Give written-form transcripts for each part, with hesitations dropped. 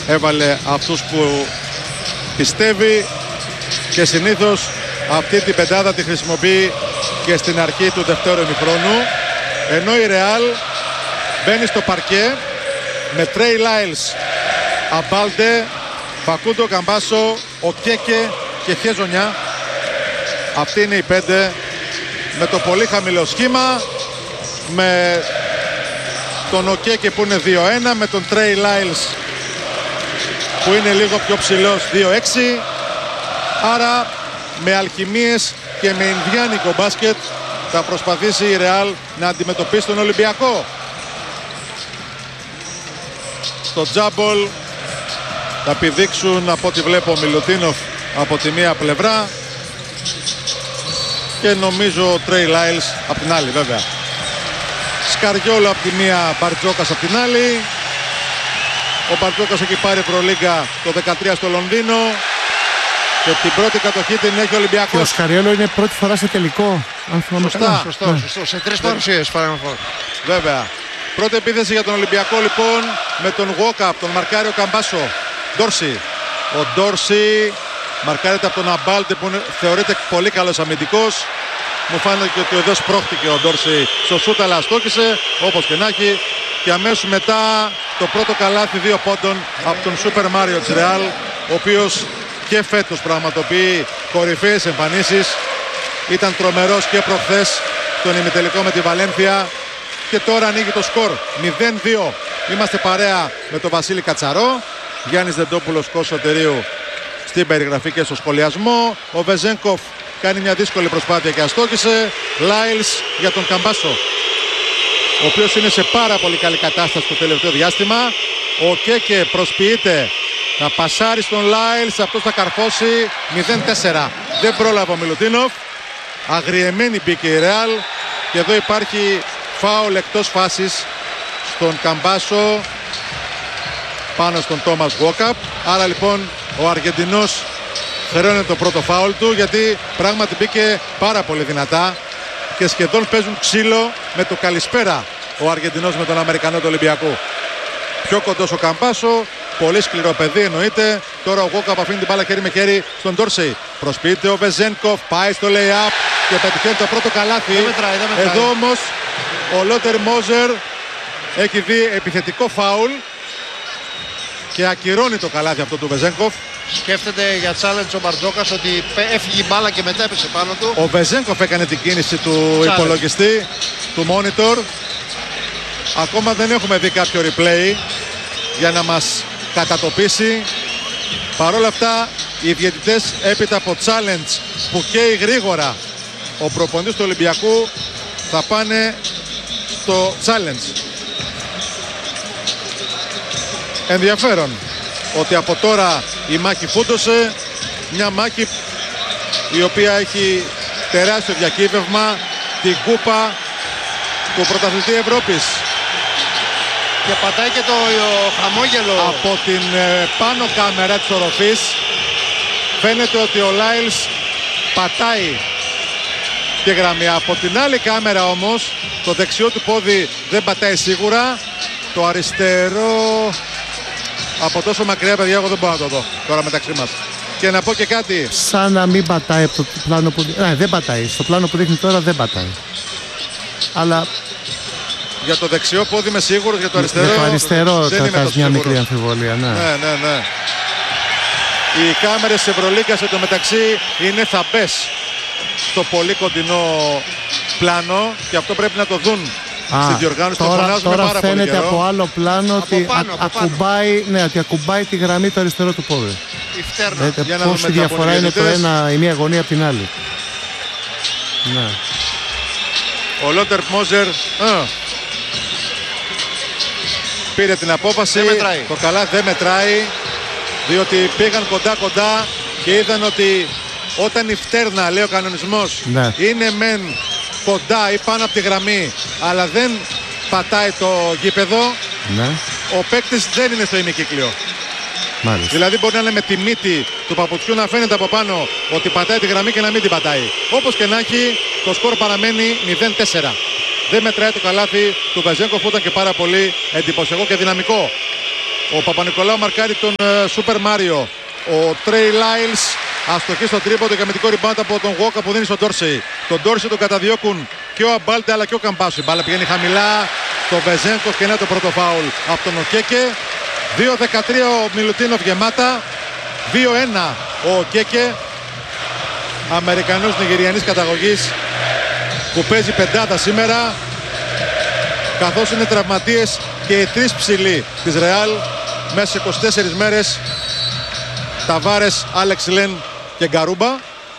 έβαλε αυτούς που πιστεύει και συνήθως αυτή την πεντάδα τη χρησιμοποιεί και στην αρχή του δευτέρου ημιχρόνου, ενώ η Ρεάλ μπαίνει στο παρκέ με Τρέι Λάιλς, Αμπάλντε, Φακούντο Καμπάσο, Οκέκε και Χεζονιά. Αυτή είναι η πέντε με το πολύ χαμηλό σχήμα, με τον Οκέκε που είναι 2-1, με τον Τρέι Λάιλς που είναι λίγο πιο ψηλός 2-6. Άρα με αλχημίες και με ινδιάνικο μπάσκετ θα προσπαθήσει η Ρεάλ να αντιμετωπίσει τον Ολυμπιακό. Στο τζάμπολ θα πηδήξουν από ό,τι βλέπω ο Μιλουτίνοφ από τη μία πλευρά και νομίζω ο Τρέι Λάιλς από την άλλη βέβαια. Σκαριόλο από τη μία, Μπαρτζόκας από την άλλη. Ο Μπαρτζόκας έχει πάρει Ευρωλίγκα το 13 στο Λονδίνο και την πρώτη κατοχή την έχει ο Ολυμπιακός. Και ο Σκαριόλο είναι πρώτη φορά σε τελικό. Σωστό. Σε 3 παρουσίες παραμορφώ. Βέβαια. Πρώτη επίθεση για τον Ολυμπιακό λοιπόν με τον Walkup, τον μαρκάριο Καμπάσο. Ντόρσι. Ο Ντόρσι μαρκάρεται από τον Αμπάλτε που θεωρείται πολύ καλός αμυντικός. Μου φάνηκε ότι εδώ σπρώχτηκε ο Ντόρσι στο σούτ, αλλά αστόχησε όπως και να έχει. Και αμέσως μετά το πρώτο καλάθι 2 πόντων από τον Σούπερ Μάριο της Ρεάλ, ο οποίος και φέτος πραγματοποιεί κορυφαίες εμφανίσεις. Ήταν τρομερός και προχθές στον ημιτελικό με τη Βαλένθια και τώρα ανοίγει το σκορ 0-2. Είμαστε παρέα με τον Βασίλη Κατσαρό, Γιάννης Δεντόπουλος, Κώστας Σωτηρίου στην περιγραφή και στο σχολιασμό. Ο Βεζένκοφ κάνει μια δύσκολη προσπάθεια και αστόχησε. Λάιλς για τον Καμπάσο, ο οποίος είναι σε πάρα πολύ καλή κατάσταση το τελευταίο διάστημα. Ο Κέκε προσποιείται να πασάρει στον Λάιλς, αυτός θα καρφώσει. 0-4. Δεν πρόλαβε ο Μιλουτίνοφ. Αγριεμένη μπήκε η Ρεάλ και εδώ υπάρχει φάουλ εκτός φάσης στον Καμπάσο πάνω στον Τόμας Walkup. Άρα λοιπόν ο Αργεντινός χρεώνει το πρώτο φάουλ του, γιατί πράγματι μπήκε πάρα πολύ δυνατά και σχεδόν παίζουν ξύλο με το καλησπέρα ο Αργεντινός με τον Αμερικανό του Ολυμπιακού. Πιο κοντός ο Καμπάσο, πολύ σκληρό παιδί εννοείται. Τώρα ο Walkup αφήνει την μπάλα χέρι με χέρι στον Ντόρσεϊ. Προσποιείται ο Βεζένκοφ, πάει στο lay-up και πετυχαίνει το πρώτο καλάθι. Δεν μετράει. Εδώ όμως ο Λότερ Μόζερ έχει δει επιθετικό φάουλ και ακυρώνει το καλάθι αυτό του Βεζένκοφ. Σκέφτεται για challenge ο Μπαρτζόκας ότι έφυγε η μπάλα και μετά έπεσε πάνω του. Ο Βεζένκοφ έκανε την κίνηση του υπολογιστή, του monitor. Ακόμα δεν έχουμε δει κάποιο replay για να μας κατατοπίσει. Παρ' όλα αυτά οι διαιτητές έπειτα από challenge που καίει γρήγορα ο προπονητής του Ολυμπιακού θα πάνε στο challenge. Ενδιαφέρον ότι από τώρα η μάχη φούντωσε, μια μάχη η οποία έχει τεράστιο διακύβευμα, την κούπα του πρωταθλητή Ευρώπης. Και πατάει και το χαμόγελο. Από την πάνω κάμερα της οροφής φαίνεται ότι ο Λάιλς πατάει τη γραμμή. Από την άλλη κάμερα όμως το δεξιό του πόδι δεν πατάει σίγουρα. Το αριστερό από τόσο μακριά, παιδιά, εγώ δεν μπορώ να το δω τώρα μεταξύ μας. Και να πω και κάτι. Σαν να μην πατάει από το πλάνο που... δεν πατάει. Στο πλάνο που δείχνει τώρα δεν πατάει. Αλλά... Για το δεξιό πόδι είμαι σίγουρος, για το αριστερό, για το αριστερό δεν είμαι τόσο μια σίγουρος. μικρή αμφιβολία, ναι. Ναι. Οι κάμερες της Ευρωλίγκας εντωμεταξύ είναι θαμπές στο πολύ κοντινό πλάνο και αυτό πρέπει να το δουν στη διοργάνωση. Τώρα φαίνεται από άλλο πλάνο ότι ακουμπάει, ότι ακουμπάει τη γραμμή το αριστερό του πόδι. Η φτέρνα. Πόση διαφορά είναι το ένα, η μία γωνία από την άλλη. Ναι. Ο Λότερ Μόζερ πήρε την απόφαση. Το καλά δεν μετράει, διότι πήγαν κοντά και είδαν ότι όταν η φτέρνα, λέει ο κανονισμός, είναι μεν κοντά ή πάνω από τη γραμμή, αλλά δεν πατάει το γήπεδο, ο παίκτης δεν είναι στο ημικύκλιο. Μάλιστα. Δηλαδή μπορεί να είναι με τη μύτη του παπουτσιού να φαίνεται από πάνω ότι πατάει τη γραμμή και να μην την πατάει. Όπως και να έχει, το σκορ παραμένει 0-4. Δεν μετράει το καλάθι του Βεζένκοφ που ήταν και πάρα πολύ εντυπωσιακό και δυναμικό. Ο Παπα-Νικολάου μαρκάρει τον Σούπερ Μάριο. Ο Τρέι Λάιλς αστοχή στο τρίποντο και αμυντικό rebound από τον Γουόκα που δίνει στον Ντόρσεϊ. Τον Ντόρσεϊ τον καταδιώκουν και ο Αμπάλτε αλλά και ο Καμπάσο. Η μπάλα πηγαίνει χαμηλά. Το Βεζένκοφ και είναι το πρώτο φάουλ από τον Οκέκε. 2-13 ο Μιλουτίνοφ γεμάτα. 2-1 ο Οκέκε. Αμερικανός Νιγηριανής καταγωγής που παίζει πεντάδα σήμερα. Καθώς είναι τραυματίες και οι τρεις ψηλοί της Ρεάλ μέσα σε 24 μέρες. Ταβάρες, Άλεξ Λεν και Γκαρούμπα.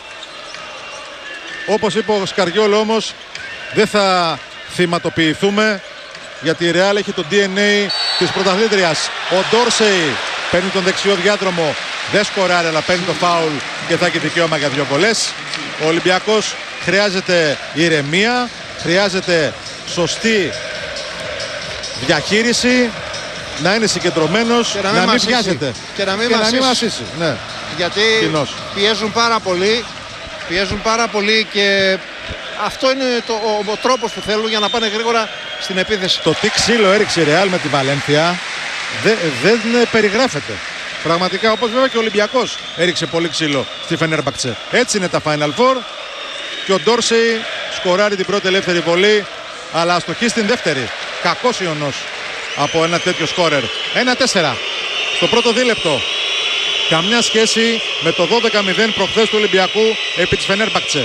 Όπως είπε ο Σκαριόλ όμως, δεν θα θυματοποιηθούμε γιατί η Ρεάλ έχει το DNA της πρωταθλήτριας. Ο Ντόρσεϊ παίρνει τον δεξιό διάδρομο, δεν σκοράρει αλλά παίρνει το φάουλ και θα έχει δικαίωμα για 2 βολές. Ο Ολυμπιακός χρειάζεται ηρεμία, χρειάζεται σωστή διαχείριση, να είναι συγκεντρωμένος, να μην βιάζεται και να μην μασίσει. Ναι. Γιατί πιέζουν πάρα πολύ και αυτό είναι ο τρόπος που θέλουν για να πάνε γρήγορα στην επίθεση. Το τι ξύλο έριξε η Ρεάλ με τη Βαλένθια δεν περιγράφεται. Πραγματικά, όπως βέβαια και ο Ολυμπιακός έριξε πολύ ξύλο στη Φενέρμπαχτσε. Έτσι είναι τα Final Four και ο Ντόρσεϊ σκοράρει την πρώτη ελεύθερη βολή αλλά αστοχή στην δεύτερη. Κακός ιονός από ένα τέτοιο σκόρερ. 1-4 στο πρώτο δίλεπτο. Καμιά σχέση με το 12-0 προχθές του Ολυμπιακού επί της Φενέρμπαχτσε.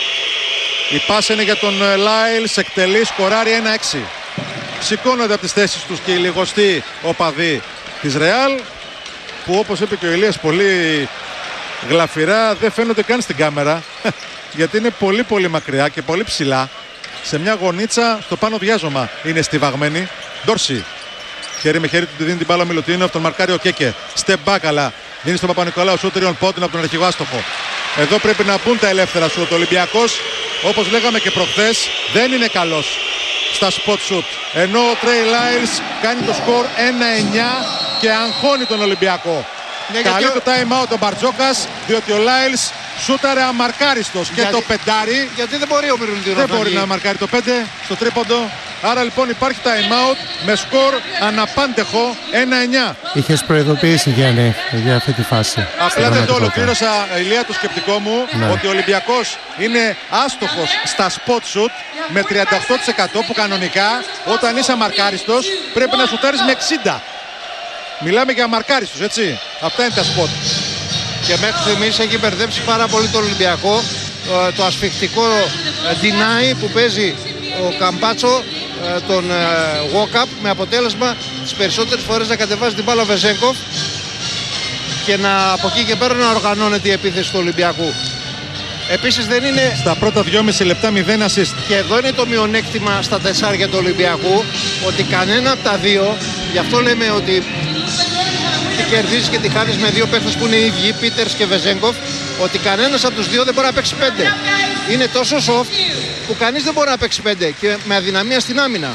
Η πάσα είναι για τον Λάιλς, εκτελεί, σκοράρει 1-6. Σηκώνονται από τις θέσεις τους και οι λιγοστοί οπαδοί της Ρεάλ που όπως είπε και ο Ηλίας πολύ γλαφυρά δεν φαίνονται καν στην κάμερα γιατί είναι πολύ πολύ μακριά και πολύ ψηλά. Σε μια γωνίτσα στο πάνω διάζωμα είναι στιβαγμένη. Ντόρσεϊ. Χέρι με χέρι του δίνει την μπάλα ο Μιλουτίνοφ, τον μαρκάρει ο Κέκε. Step back αλλά δίνει στον Παπα-Νικολάου σούτριον πόντιν από τον αρχηγό άστοχο. Εδώ πρέπει να μπουν τα ελεύθερα σουτ. Ο Ολυμπιακός, όπως λέγαμε και προχθές, δεν είναι καλός στα spot shoot. Ενώ ο Τρέι Λάιλς κάνει το σκορ 1-9 και αγχώνει τον Ολυμπιακό. Καλεί το time out ο Μπαρτζόκας διότι ο Λάιλς σούταρε αμαρκάριστος και το πεντάρι. Γιατί δεν μπορεί ο Μιλουτίνοφ δεν μπορεί να μαρκάρει το 5 στο τρίποντο. Άρα λοιπόν υπάρχει time out με σκορ αναπάντεχο 1-9. Είχες προειδοποιήσει Γιάννη για αυτή τη φάση. Απλά δεν το ολοκλήρωσα, Ηλία, το σκεπτικό μου ότι ο Ολυμπιακός είναι άστοχος στα spot shoot με 38% που κανονικά όταν είσαι αμαρκάριστος πρέπει να σουτάρεις με 60. Μιλάμε για αμαρκάριστος, έτσι. Αυτά είναι τα spot. Και μέχρι στιγμής έχει μπερδέψει πάρα πολύ τον Ολυμπιακό το ασφιχτικό deny που παίζει ο Καμπάτσο τον walk-up με αποτέλεσμα τις περισσότερες φορές να κατεβάζει την μπάλα ο Βεζένκοφ και από εκεί και πέρα να οργανώνεται η επίθεση του Ολυμπιακού. Επίσης δεν είναι... Στα πρώτα 2,5 λεπτά 0 assist. Και εδώ είναι το μειονέκτημα στα 4 του Ολυμπιακού ότι κανένα από τα δύο, γι' αυτό λέμε ότι τη κερδίζεις και τη χάνεις με δύο παίκτες που είναι οι ίδιοι, Πίτερς και Βεζένκοφ, ότι κανένας από τους δύο δεν μπορεί να παίξει 5. Είναι τόσο soft που κανείς δεν μπορεί να παίξει 5 και με αδυναμία στην άμυνα.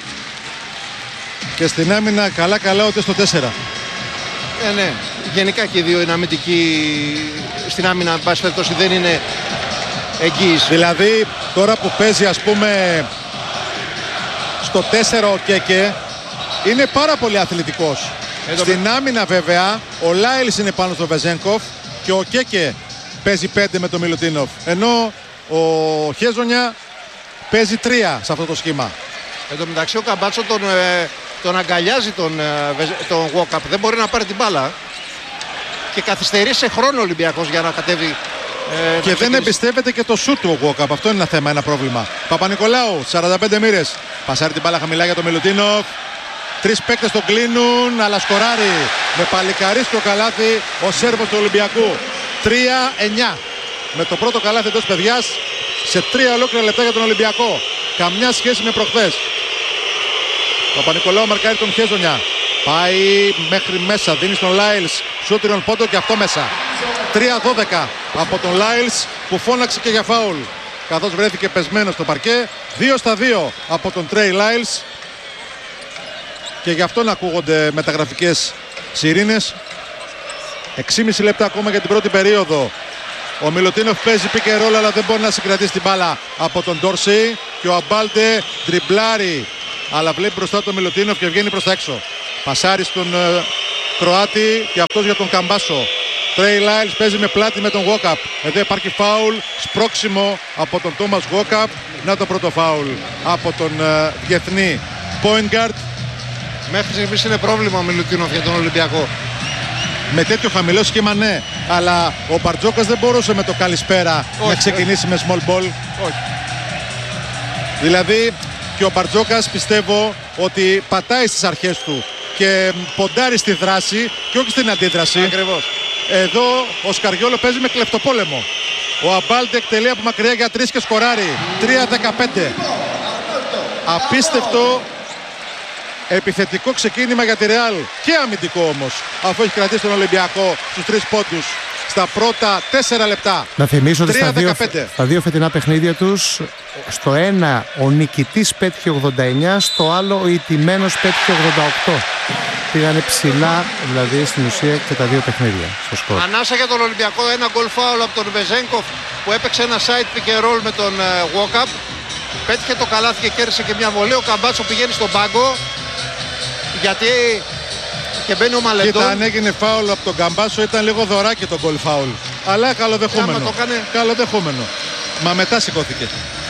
Και στην άμυνα καλά ούτε στο 4. Ναι, γενικά και οι δύο είναι αμυντικοί στην άμυνα, εν πάση περιπτώσει δεν είναι εγγύης. Δηλαδή τώρα που παίζει ας πούμε στο 4 ο Κέκε είναι πάρα πολύ αθλητικός. Στην άμυνα βέβαια ο Λάιλς είναι πάνω στο Βεζένκοφ και ο Κέκε παίζει 5 με τον Μιλουτίνοφ. Ενώ ο Χέζονια παίζει 3 σε αυτό το σχήμα. Εν τω μεταξύ ο Καμπάτσο τον αγκαλιάζει τον walk-up. Δεν μπορεί να πάρει την μπάλα. Και καθυστερεί σε χρόνο ο Ολυμπιακός για να κατέβει. Και δεν εμπιστεύεται και το σούτ του ο walk-up. Αυτό είναι ένα θέμα, ένα πρόβλημα. Παπα-Νικολάου, 45 μοίρες. Πασάρει την μπάλα χαμηλά για τον Μιλουτίνοφ. 3 παίκτες τον κλείνουν, αλλά σκοράρει με παλικαρίστιο καλάθι ο Σέρβος του Ολυμπιακού. 3-9. Με το πρώτο καλάθι εντός παιδιάς σε 3 ολόκληρα λεπτά για τον Ολυμπιακό. Καμιά σχέση με προχθές. Παπα-Νικολάου μαρκάρει τον Χέζονια. Πάει μέχρι μέσα, δίνει στον Λάιλς σούτριον πόντο και αυτό μέσα. 3-12 από τον Λάιλς που φώναξε και για φάουλ καθώς βρέθηκε πεσμένο στο παρκέ. 2-2 από τον Τρέι Λάιλς και γι' αυτό να ακούγονται μεταγραφικές σιρήνες. 6,5 λεπτά ακόμα για την πρώτη περίοδο. Ο Μιλουτίνοφ παίζει pick and roll αλλά δεν μπορεί να συγκρατήσει την μπάλα από τον Ντόρσεϊ και ο Αμπάλτε τριμπλάρει αλλά βλέπει μπροστά τον Μιλουτίνοφ και βγαίνει προς τα έξω. Πασάρι στον Κροάτη και αυτός για τον Καμπάσο. Τρέι Λάιλς παίζει με πλάτη με τον Walkup. Εδώ υπάρχει φάουλ, σπρώξιμο από τον Τόμας Walkup. Να το πρώτο φάουλ από τον διεθνή point guard. Μέχρι στιγμής είναι πρόβλημα ο Μιλουτίνοφ για τον Ολυμπιακό. Με τέτοιο χαμηλό σχήμα ναι, αλλά ο Μπαρτζόκας δεν μπορούσε με το καλησπέρα να ξεκινήσει με small ball. Όχι. Δηλαδή και ο Μπαρτζόκας πιστεύω ότι πατάει στις αρχές του και ποντάρει στη δράση και όχι στην αντίδραση. Ακριβώς. Εδώ ο Σκαριόλο παίζει με κλεφτοπόλεμο. Ο Αμπάλτε εκτελεί από μακριά για 3 και σκοράρει. 3-15. Απίστευτο επιθετικό ξεκίνημα για τη Ρεάλ και αμυντικό όμως, αφού έχει κρατήσει τον Ολυμπιακό στους 3 πόντους στα πρώτα 4 λεπτά. Να θυμίσω ότι στα δύο φετινά παιχνίδια τους, στο ένα ο νικητής πέτυχε 89, στο άλλο ο ηττημένος πέτυχε 88. Πήγανε ψηλά, δηλαδή στην ουσία και τα δύο παιχνίδια στο σκορ. Ανάσα για τον Ολυμπιακό, ένα γκολ φάουλ από τον Βεζένκοφ που έπαιξε ένα side pick and roll με τον Walkup. Πέτυχε το καλάθι και κέρδισε και μια βολή. Ο Καμπάτσο πηγαίνει στον πάγκο γιατί και μπαίνει ο Μαλεντόν. Κοίτα, αν έγινε φάουλ από τον Καμπάσο ήταν λίγο δωράκι το γκολ φάουλ. Αλλά καλοδεχόμενο. Καλοδεχόμενο. Μα μετά σηκώθηκε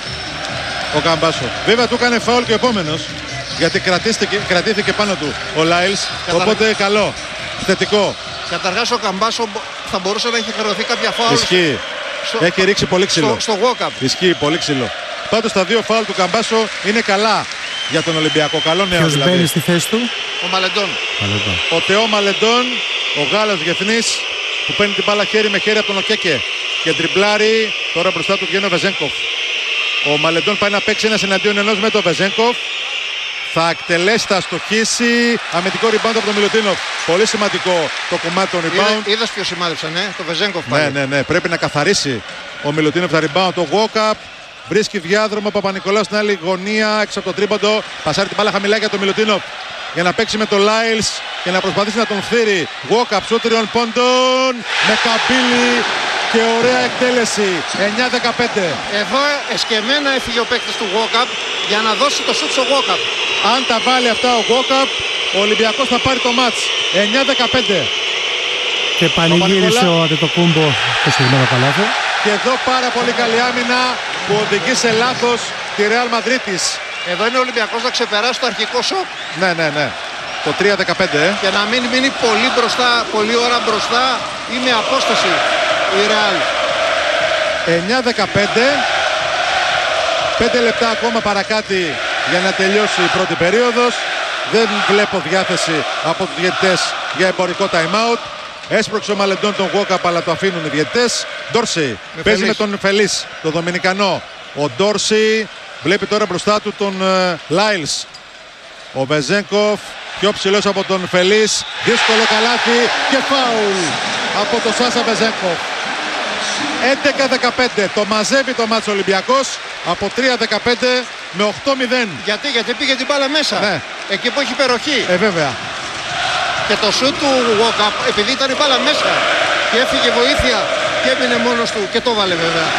ο Καμπάσο. Βέβαια του έκανε φάουλ και ο επόμενος, γιατί κρατήθηκε πάνω του ο Λάιλς. Οπότε καλό. Θετικό. Καταρχάς ο Καμπάσο θα μπορούσε να έχει χρεωθεί κάποια φάουλ. Ισχύει. Έχει ρίξει πολύ ξύλο. Στο Walkup. Ισχύει, πολύ ξύλο. Πάντως τα δύο φάουλ του Καμπάσο είναι καλά για τον Ολυμπιακό. Καλό νέο. Ποιος δηλαδή μπαίνει στη θέση του? Ο Μαλεντόν. Ο Τεό Μαλεντόν, ο Γάλλος διεθνής που παίρνει την μπάλα χέρι με χέρι από τον Οκέκε και τριμπλάρει. Τώρα μπροστά του βγαίνει ο Βεζένκοφ. Ο Μαλεντόν πάει να παίξει ένας εναντίον ενός με τον Βεζένκοφ. Θα εκτελέσει, θα στοχίσει. Αμυντικό rebound από τον Μιλουτίνοφ. Πολύ σημαντικό το κομμάτι των rebound. Είδες ποιο σημάδεψαν, το Βεζένκοφ πάλι. Ναι. Πρέπει να καθαρίσει ο Μιλουτίνοφ τα rebound. Το Walkup βρίσκει διάδρομο. Παπα-Νικολάου στην άλλη γωνία έξω από το τρίποντο. Πασάρει την μπάλα χαμηλά για τον Μιλουτίνοφ για να παίξει με τον Λάιλς και να προσπαθήσει να τον φθείρει. Walkup σου 3 πόντων με καμπύλη και ωραία εκτέλεση. 9-15. Εδώ εσκεμμένα έφυγε ο παίκτης του Walkup για να δώσει το σουτ στο Walkup. Αν τα βάλει αυτά ο Walkup, ο Ολυμπιακός θα πάρει το μάτς. 9-15. Και πανηγύρισε ο Αντετοκούμπο το συγκεκριμένο καλάθι. Και εδώ πάρα πολύ καλή άμυνα που οδηγεί σε λάθος τη Real Madrid. Εδώ είναι ο Ολυμπιακός να ξεπεράσει το αρχικό σοκ. Ναι. Το 3-15. Και να μην μείνει πολύ μπροστά, πολλή ώρα μπροστά ή με απόσταση η Real. 9-15. 5 λεπτά ακόμα παρακάτι για να τελειώσει η πρώτη περίοδος. Δεν βλέπω διάθεση από τους διαιτητές για εμπορικό time-out. Έσπρωξε ο Μαλεντόν τον Walkup, αλλά το αφήνουν οι διαιτητές. Ντόρσι παίζει με τον Φελίς, τον Δομινικανό. Ο Ντόρσι βλέπει τώρα μπροστά του τον Λάιλς. Ο Βεζένκοφ πιο ψηλός από τον Φελίς. Δύσκολο καλάθι και φάουλ από τον Σάσα Βεζένκοφ. 11-15. Το μαζεύει το μάτς Ολυμπιακός από 3-15 με 8-0. Γιατί πήγε την μπάλα μέσα. Ναι. Εκεί που έχει υπεροχή. Βέβαια. Και το σουτ του Walkup, επειδή ήταν η μπάλα μέσα και έφυγε βοήθεια και έμεινε μόνος του και το βάλε βέβαια.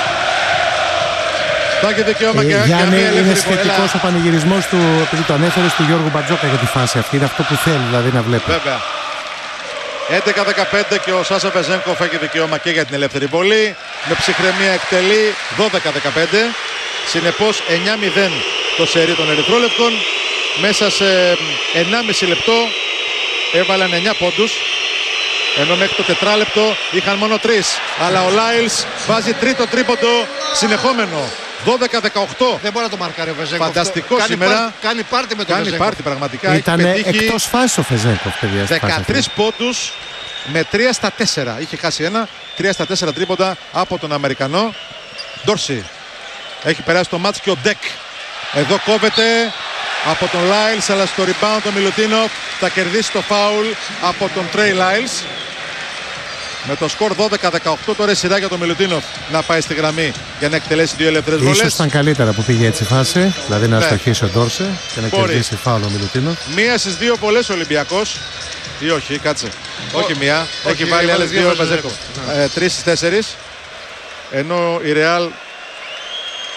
Θα έχει δικαίωμα και Γιάννη, μια είναι σχετικός ο πανηγυρισμός του, επειδή το ανέφερες, του Γιώργου Μπαρτζόκα για τη φάση αυτή. Είναι αυτό που θέλει δηλαδή να βλέπει. Βέβαια. 11-15 και ο Σάσα Βεζένκοφ έχει δικαίωμα και για την ελεύθερη βολή. Με ψυχραιμία εκτελεί 12-15. Συνεπώς 9-0 το σερί των ερυθρόλευκων. Μέσα σε 1,5 λεπτό έβαλαν 9 πόντους. Ενώ μέχρι το τετράλεπτο είχαν μόνο 3. Αλλά ο Λάιλς βάζει τρίτο τρίποντο συνεχόμενο. 12-18. Δεν μπορεί να το μαρκάρει ο Βεζένκοφ. Φανταστικό σήμερα. Κάνει πάρτι με τον Βεζένκοφ. Κάνει πάρτι πραγματικά. Ήταν εκτός φάσης ο Βεζένκοφ, παιδιά. 13 πόντους με 3 στα 4. Είχε χάσει ένα. 3 στα 4 τρίποντα από τον Αμερικανό. Ντόρσι. Έχει περάσει το μάτς και ο Ντεκ. Εδώ κόβεται από τον Λάιλς, αλλά στο rebound ο Μιλουτίνοφ θα κερδίσει το φάουλ από τον Τρέι Λάιλς. Με το σκορ 12-18 τώρα η σειρά για τον Μιλουτίνοφ να πάει στη γραμμή για να εκτελέσει δύο ελεύθερες βολές. Ίσως ήταν καλύτερα που πήγε έτσι η φάση, δηλαδή να στοχίσει ο Ντόρσε και να κερδίσει φάουλ ο Μιλουτίνοφ. Μία στις δύο βολές ο Ολυμπιακός. Ή όχι, κάτσε. Όχι μία. Έχει βάλει άλλες δύο Βεζένκοφ. 3 στις 4. Ενώ η Real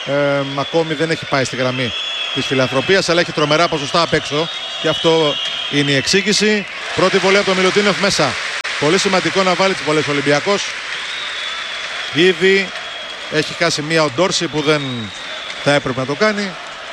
ακόμη δεν έχει πάει στη γραμμή της φιλανθρωπίας, αλλά έχει τρομερά ποσοστά απ' έξω και αυτό είναι η εξήγηση. Πρώτη βολή από τον Μιλουτίνοφ μέσα. Πολύ σημαντικό να βάλει τις βολές ο Ολυμπιακός. Ήδη έχει χάσει μία ο Ντόρση που δεν θα έπρεπε να το κάνει.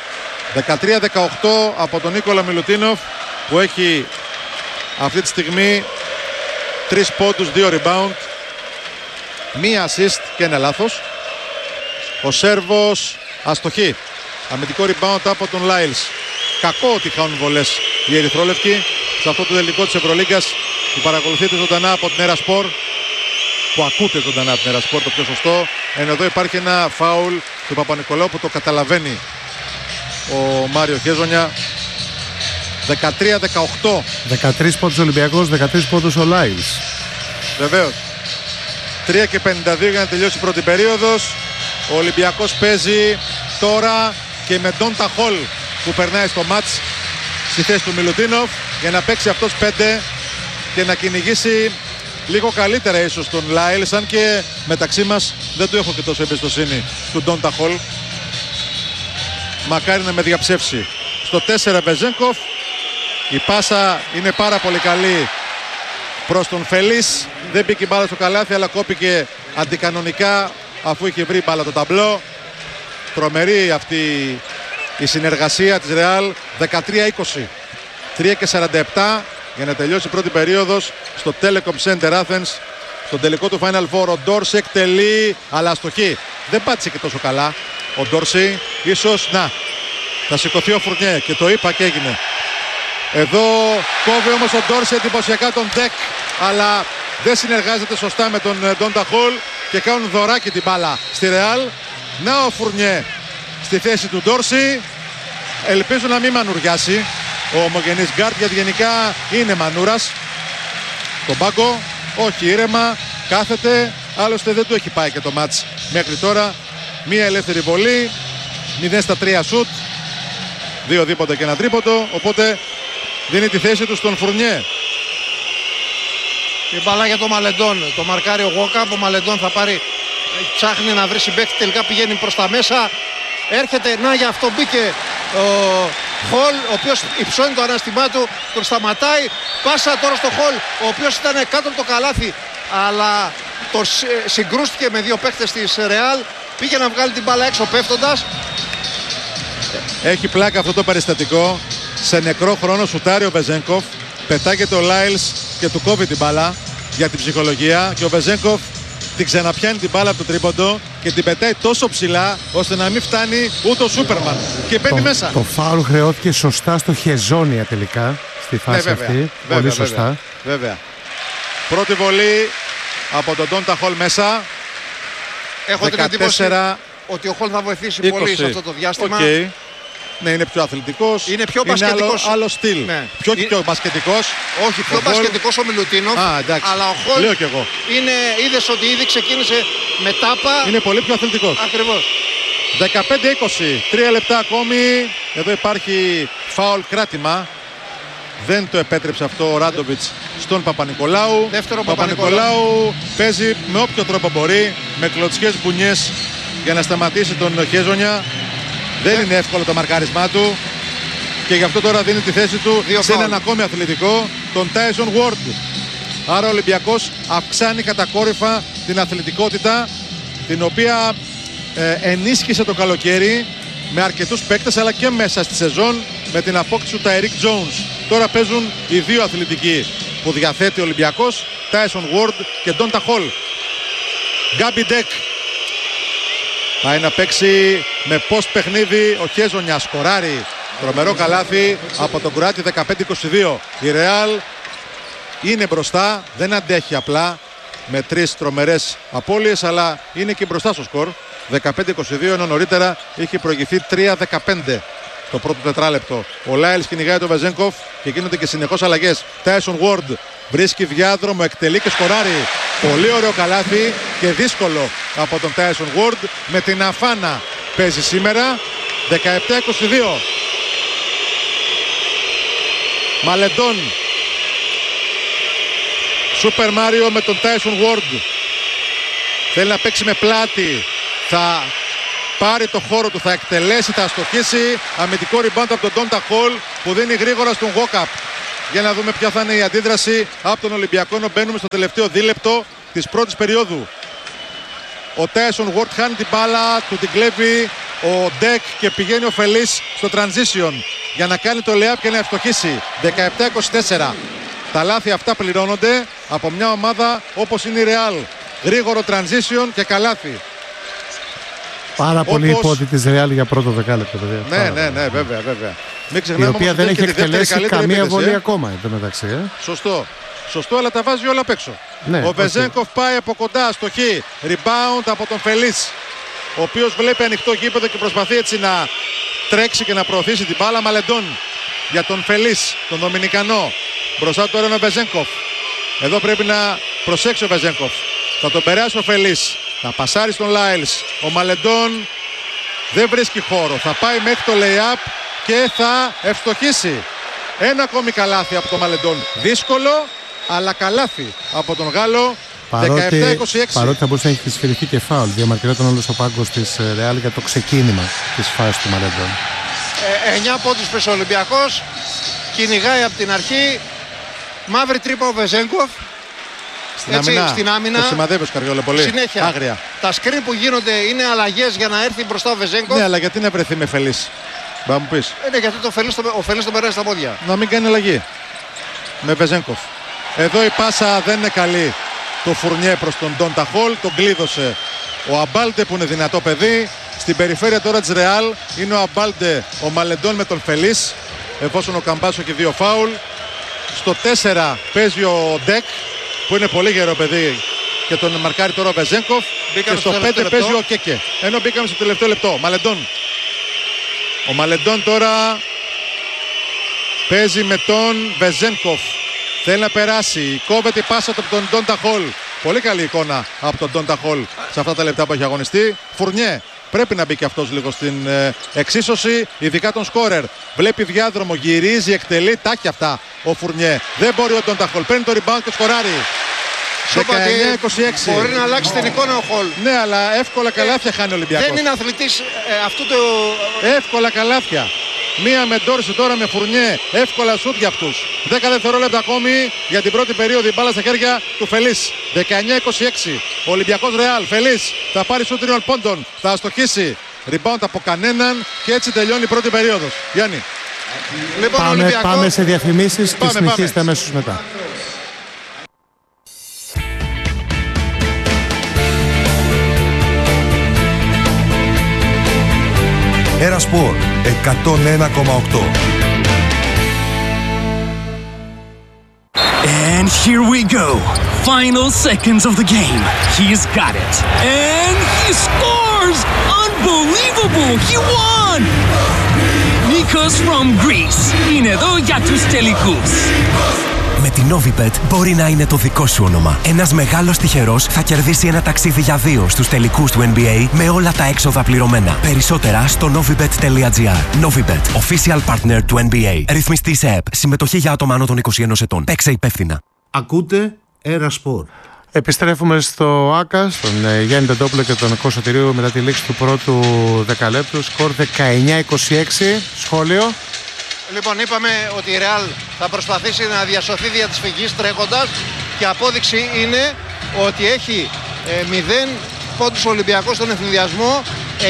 13-18 από τον Νίκολα Μιλουτίνοφ που έχει αυτή τη στιγμή 3 πόντους, 2 rebound, 1 assist και 1 λάθος. Ο Σέρβος αστοχή. Αμυντικό rebound από τον Λάιλς. Κακό ότι χάνουν βολές οι ερυθρόλευκοι σε αυτό το τελικό της Ευρωλίγκας που παρακολουθείτε ζωντανά από την Ερασπορ, που ακούτε ζωντανά από την Ερασπορ, το πιο σωστό. Ενώ εδώ υπάρχει ένα φάουλ του Παπα-Νικολάου που το καταλαβαίνει ο Μάριο Χέζονια. 13-18. 13 πόντους ο Ολυμπιακός, 13 πόντους ο Λάιλς. Βεβαίως. 3 και 52 για να τελειώσει η πρώτη περίοδος. Ο Ολυμπιακός παίζει τώρα και με Ντόντα Χολ που περνάει στο μάτς στη θέση του Μιλουτίνοφ για να παίξει αυτός 5 και να κυνηγήσει λίγο καλύτερα ίσως τον Λάιλς, αν και μεταξύ μας δεν του έχω και τόσο εμπιστοσύνη του Ντόντα Χολ. Μακάρι να με διαψεύσει. Στο 4 Βεζένκοφ. Η πάσα είναι πάρα πολύ καλή προς τον Φελίς. Δεν μπήκε η μπάλα στο καλάθι, αλλά κόπηκε αντικανονικά αφού είχε βρει μπάλα το ταμπλό. Τρομερή αυτή η συνεργασία της Ρεάλ. 13-20. 3 και 47 για να τελειώσει η πρώτη περίοδος στο Telecom Center Athens. Στο τελικό του Final Four ο Ντόρση εκτελεί, αλλά αστοχή. Δεν πάτησε και τόσο καλά ο Ντόρση. Ίσως θα σηκωθεί ο Φουρνιέ και το είπα και έγινε. Εδώ κόβει όμως ο Ντόρση εντυπωσιακά τον Ντεκ, αλλά δεν συνεργάζεται σωστά με τον Ντόντα Χολ και κάνουν δωράκι την μπάλα στη Ρεάλ. Να ο Φουρνιέ στη θέση του Ντόρση. Ελπίζω να μην μανουριάσει ο ομογενής γκάρτ, γιατί γενικά είναι μανούρας. Τον πάγκο, όχι, ήρεμα, κάθεται. Άλλωστε δεν του έχει πάει και το μάτς μέχρι τώρα. Μία ελεύθερη βολή, 0 στα 3 σουτ, 2 δίποντα και 1 τρίποντο, οπότε δίνει τη θέση του στον Φουρνιέ. Η μπαλά για το Μαλεντόν, το μαρκάρει ο Γόκαπ. Ο Μαλεντόν θα πάρει, ψάχνει να βρει συμπαίκτη, τελικά πηγαίνει προς τα μέσα. Έρχεται, για αυτό μπήκε ο Χολ, ο οποίος υψώνει το ανάστημά του, τον σταματάει. Πάσα τώρα στο Χολ, ο οποίος ήταν κάτω από το καλάθι, αλλά το συγκρούστηκε με 2 παίκτες της Ρεάλ. Πήγε να βγάλει την μπάλα έξω πέφτοντας. Έχει πλάκα αυτό το περιστατικό. Σε νεκρό χρόνο σουτάρει ο Βεζένκοφ, πετάγεται ο Λάιλς και του κόβει την μπάλα για την ψυχολογία, και ο Βεζένκοφ την ξαναπιάνει την μπάλα από το τρίποντο και την πετάει τόσο ψηλά ώστε να μην φτάνει ούτε ο Σούπερμαν και μπαίνει μέσα. Το φάουλ χρεώθηκε σωστά στο Χεζόνια τελικά στη φάση αυτή. Πολύ σωστά. Βέβαια. Πρώτη βολή από τον Ντόντα Χολ μέσα. Έχω την εντύπωση ότι ο Χολ θα βοηθήσει 20. Πολύ σε αυτό το διάστημα. Okay. Ναι, είναι πιο αθλητικός. Είναι πιο μπασκετικός. Άλλο στυλ. Ναι. Πιο μπασκετικός. Όχι, πιο μπασκετικός ο Μιλουτίνοφ. Αλλά ο Χολ λέω κι εγώ. Είδες ότι ήδη ξεκίνησε με τάπα. Είναι πολύ πιο αθλητικός. Ακριβώς. 15-20. 3 λεπτά ακόμη. Εδώ υπάρχει φάουλ, κράτημα. Δεν το επέτρεψε αυτό ο Ράντοβιτς στον Παπα-Νικολάου. Δεύτερο Παπα-Νικολάου παίζει με όποιο τρόπο μπορεί, με κλωτσιές μπουνιές για να σταματήσει τον Χέζονια. Δεν είναι εύκολο το μαρκάρισμά του και γι' αυτό τώρα δίνει τη θέση του σε έναν ακόμη αθλητικό, τον Τάισον Γουόρντ. Άρα ο Ολυμπιακός αυξάνει κατακόρυφα την αθλητικότητα, την οποία ενίσχυσε το καλοκαίρι με αρκετούς παίκτες, αλλά και μέσα στη σεζόν με την απόκτηση του Ταϊρίκ Τζόουνς. Τώρα παίζουν οι 2 αθλητικοί που διαθέτει ο Ολυμπιακός, Τάισον Γουόρντ και Ντόντα Χολ. Γκάμπι Ντεκ πάει να παίξει με post παιχνίδι. Ο Χέζονια σκοράρει τρομερό καλάθι από τον Κροάτι. 15-22. Η Ρεάλ είναι μπροστά, δεν αντέχει απλά με 3 τρομερές απώλειες, αλλά είναι και μπροστά στο σκορ. 15-22, ενώ νωρίτερα είχε προηγηθεί 3-15 το πρώτο τετράλεπτο. Ο Λάιλς κυνηγάει τον Βεζένκοφ και γίνονται και συνεχώς αλλαγές. Τάισον Γουόρντ βρίσκει διάδρομο, εκτελεί και σκοράρει. Πολύ ωραίο καλάθι και δύσκολο από τον Τάισον Γουόρντ. Με την Αφάνα παίζει σήμερα. 17-22. Μαλεντόν. Σούπερ Μάριο με τον Τάισον Γουόρντ. Θέλει να παίξει με πλάτη. Θα πάρει το χώρο του, θα εκτελέσει, θα αστοχίσει. Αμυντικό rebound από τον Ντόντα Χολ που δίνει γρήγορα στον Γόκαπ. Για να δούμε ποια θα είναι η αντίδραση από τον Ολυμπιακό, ενώ μπαίνουμε στο τελευταίο δίλεπτο της πρώτης περίοδου. Ο Τάισον Ward χάνει την μπάλα, του την κλέβει ο Ντεκ και πηγαίνει ο Φελής στο transition για να κάνει το layup και να ευστοχίσει. 17-24. Τα λάθη αυτά πληρώνονται από μια ομάδα όπως είναι η Real. Γρήγορο transition και καλάθι. Πάρα πολύ υπότι της Real για πρώτο δεκάλεπτο, παιδιά. Ναι, βέβαια. Μην η οποία δεν έχει εκτελέσει καμία βολή ακόμα εδώ μεταξύ. Σωστό, αλλά τα βάζει όλα απ' έξω. Ναι, ο Βεζένκοφ πάει από κοντά στο χ. Rebound από τον Φελής, ο οποίος βλέπει ανοιχτό γήπεδο και προσπαθεί έτσι να τρέξει και να προωθήσει την μπάλα. Μαλεντών για τον Φελής, τον Δομινικανό. Μπροστά τώρα είναι ο Βεζένκοφ. Εδώ πρέπει να προσέξει ο Βεζένκοφ. Θα τον περάσει ο Φελής. Θα πασάρει στον Λάιλς. Ο Μαλεντών δεν βρίσκει χώρο. Θα πάει μέχρι το lay-up και θα ευστοχίσει. Ένα ακόμη καλάθι από τον Μαλεντών. Δύσκολο, αλλά καλάθι από τον Γάλλο. 17-26. Παρότι θα μπορούσε να έχει σφυριχθεί και φάουλ. Διαμαρτυρόταν όλος ο πάγκος της Real για το ξεκίνημα της φάσης του Μαλεντών. 9 πόντους πες ο Ολυμπιακός. Κυνηγάει από την αρχή. Μαύρη τρύπα ο Βεζένκοφ. Στην άμυνα. Το σημαδεύει ο Σκαριόλα πολύ. Συνέχεια. Άγρια. Τα σκριν που γίνονται είναι αλλαγές για να έρθει μπροστά ο Βεζένκοφ. Ναι, αλλά γιατί να βρεθεί με Φελής? Θα μου πεις. Ναι, γιατί ο Φελής τον περάσει στα πόδια. Να μην κάνει αλλαγή με Βεζένκοφ. Εδώ η πάσα δεν είναι καλή. Το Φουρνιέ προς τον Ντόντα Χολ. Τον κλείδωσε ο Αμπάλντε που είναι δυνατό παιδί. Στην περιφέρεια τώρα της Ρεάλ είναι ο Αμπάλντε, ο Μαλεντών με τον Φελής. Εφόσον ο Καμπάσο έχει 2 φάουλ. Στο 4 παίζει ο Ντεκ, που είναι πολύ γερό παιδί και τον μαρκάρει τώρα ο Βεζένκοφ. Και στο 5 παίζει ο Κέκε. Ενώ μπήκαμε στο τελευταίο λεπτό. Μαλεντών. Ο Μαλεντών τώρα παίζει με τον Βεζένκοφ. Θέλει να περάσει. Κόβεται η πάσα από τον Ντόντα Χολ. Πολύ καλή εικόνα από τον Ντόντα Χολ σε αυτά τα λεπτά που έχει αγωνιστεί. Φουρνιέ. Πρέπει να μπει και αυτός λίγο στην εξίσωση, ειδικά τον σκόρερ. Βλέπει διάδρομο, γυρίζει, εκτελεί, τάκι αυτά ο Φουρνιέ. Δεν μπορεί ο Ντόντα Χολ. Παίρνει το rebound και σκοράρει. 19-26. Μπορεί να αλλάξει την εικόνα ο Χολ. Ναι, αλλά εύκολα καλάθια χάνει ο Ολυμπιακός. Δεν είναι αθλητής αυτού του. Εύκολα καλάθια. Μία με Ντόρση τώρα με Φουρνιέ. Εύκολα σούτ για αυτούς. 10 δευτερόλεπτα ακόμη για την πρώτη περίοδο. Η μπάλα στα χέρια του Φελής. 19-26. Ο Ολυμπιακός Ρεάλ. Φελής θα πάρει σούτ τριών πόντων. Θα αστοχίσει. Rebound από κανέναν και έτσι τελειώνει η πρώτη περίοδος. Γιάννη. Λοιπόν, πάμε σε διαφημίσεις και συνεχίστε αμέσως μετά. Ένα σπορ 101,8. And here we go. Final seconds of the game. He's got it. And he scores! Unbelievable! He won! Nikos from Greece. Είναι εδώ για τους τελικούς. Με την Novibet μπορεί να είναι το δικό σου όνομα. Ένας μεγάλος τυχερός θα κερδίσει ένα ταξίδι για 2 στους τελικούς του NBA με όλα τα έξοδα πληρωμένα. Περισσότερα στο novibet.gr. Novibet, official partner του NBA. Ρυθμιστή σε ΕΠ. Συμμετοχή για άτομα άνω των 21 ετών. Παίξε υπεύθυνα. Ακούτε Ένα Σπορ. Επιστρέφουμε στο ΆΚΑ, στον Γιάννη Τεντόπουλο και τον Κώστα Τηρίου μετά τη λήξη του πρώτου δεκαλέπτου. Σκορ 19-26. Σχόλιο. Λοιπόν, είπαμε ότι η Real θα προσπαθήσει να διασωθεί δια της φυγής τρέχοντας και απόδειξη είναι ότι έχει 0 πόντους Ολυμπιακός στον ευθυνδιασμό,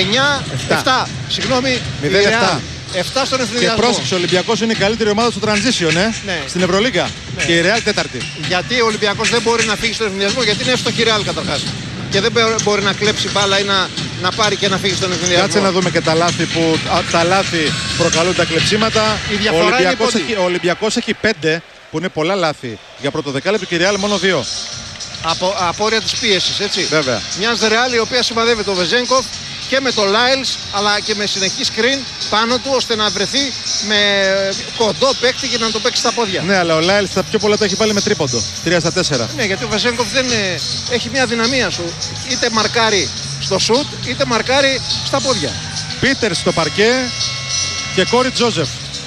7 συγγνώμη, 0-7. 7 στον ευθυνδιασμό. Και πρόσεξε, ο Ολυμπιακός είναι η καλύτερη ομάδα στο transition, ναι. Στην Ευρωλίγκα. Ναι. Και η Real τέταρτη. Γιατί ο Ολυμπιακός δεν μπορεί να φύγει στον ευθυνδιασμό, γιατί είναι εύστοχη η Real καταρχάς. Και δεν μπορεί να κλέψει μπάλα ή να πάρει και να φύγει στον ευθυνδιασμό. Κάτσε να δούμε και τα λάθη που τα λάθη προκαλούν τα κλεψίματα. Ο Ολυμπιακός έχει 5 που είναι πολλά λάθη για πρωτοδεκάλεπτο και η Real μόνο 2. Απόρρια της πίεσης, έτσι. Βέβαια. Μια Real η οποία σημαδεύει το Βεζένκοφ και με το Λάιλς αλλά και με συνεχή screen πάνω του ώστε να βρεθεί με κοντό παίκτη και να το παίξει στα πόδια. Ναι, αλλά ο Λάιλς τα πιο πολλά τα έχει βάλει με τρίποντο. 3 στα 4. Ναι, γιατί ο Βεζένκοφ δεν έχει μια δυναμία σου. Είτε μαρκάρει στο σουτ είτε μαρκάρει στα πόδια. Πίτερ στο παρκέ και Κόρι Τζόζεφ.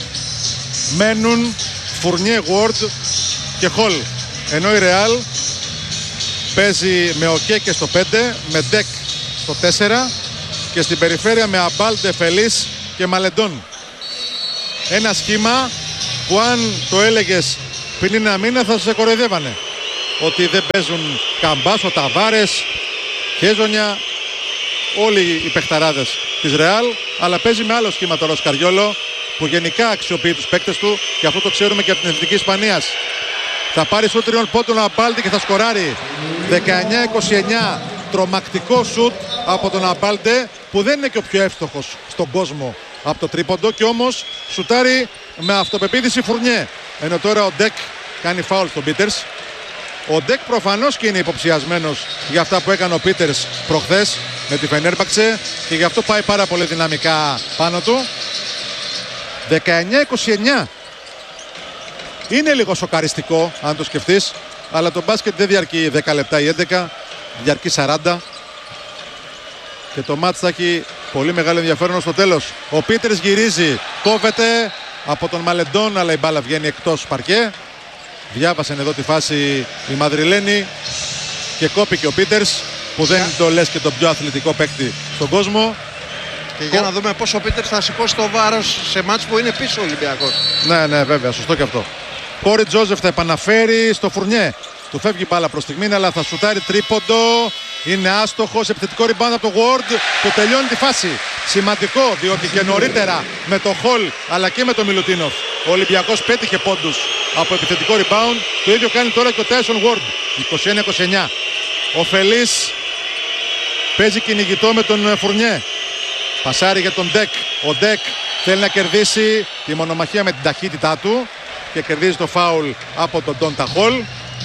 Μένουν Φουρνιέ, Ward και Χολ. Ενώ η Real παίζει με ο Κέκε στο 5, με Ντεκ στο 4 και στην περιφέρεια με Αμπάλντε, Φελής και Μαλεντών. Ένα σχήμα που αν το έλεγες πριν ένα μήνα θα σε κοροϊδεύανε. Ότι δεν παίζουν Καμπάσο, Ταβάρες, Χέζονια, όλοι οι παιχταράδες της Ρεάλ, αλλά παίζει με άλλο σχήμα τώρα ο Σκαριόλο, που γενικά αξιοποιεί τους παίκτες του και αυτό το ξέρουμε και από την Εθνική Ισπανίας. Θα πάρει σούτ τριών πόντων ο Αμπάλντε και θα σκοράρει. 19-29, τρομακτικό σούτ από τον Αμπάλντε, που δεν είναι και ο πιο εύστοχος στον κόσμο από το τρίποντο, και όμως σουτάρει με αυτοπεποίθηση Φουρνιέ. Ενώ τώρα ο Ντεκ κάνει φάουλ στον Πίτερς. Ο Ντεκ προφανώς και είναι υποψιασμένος για αυτά που έκανε ο Πίτερς προχθές με τη Φενέρμπαξε και γι' αυτό πάει πάρα πολύ δυναμικά πάνω του. 19-29. Είναι λίγο σοκαριστικό αν το σκεφτείς, αλλά το μπάσκετ δεν διαρκεί 10 λεπτά ή 11, διαρκεί 40 και το μάτς θα έχει πολύ μεγάλο ενδιαφέρον στο τέλος. Ο Πίτερς γυρίζει, κόβεται από τον Μαλεντόν, αλλά η μπάλα βγαίνει εκτός παρκέ. Διάβασαν εδώ τη φάση οι Μαδριλένοι και κόπηκε ο Πίτερς, που δεν το λες και τον πιο αθλητικό παίκτη στον κόσμο. Και για να δούμε πόσο ο Πίτερς θα σηκώσει το βάρος σε μάτς που είναι πίσω ο Ολυμπιακός. Ναι, βέβαια, σωστό και αυτό. Κόρι Τζόζεφ θα επαναφέρει στο Φουρνιέ. Του φεύγει μπάλα προς στιγμή, αλλά θα σουτάρει τρίποντο. Είναι άστοχος, επιθετικό rebound από το Ward που τελειώνει τη φάση. Σημαντικό, διότι και νωρίτερα με το Χολ αλλά και με το Μιλουτίνοφ ο Ολυμπιακός πέτυχε πόντους από επιθετικό rebound. Το ίδιο κάνει τώρα και ο Τάισον Ward. 21-29. Ο Φελής παίζει κυνηγητό με τον Φουρνιέ. Πασάρει για τον Ντεκ. Ο Ντεκ θέλει να κερδίσει τη μονομαχία με την ταχύτητά του και κερδίζει το φάουλ από τον Ντόντα Χολ.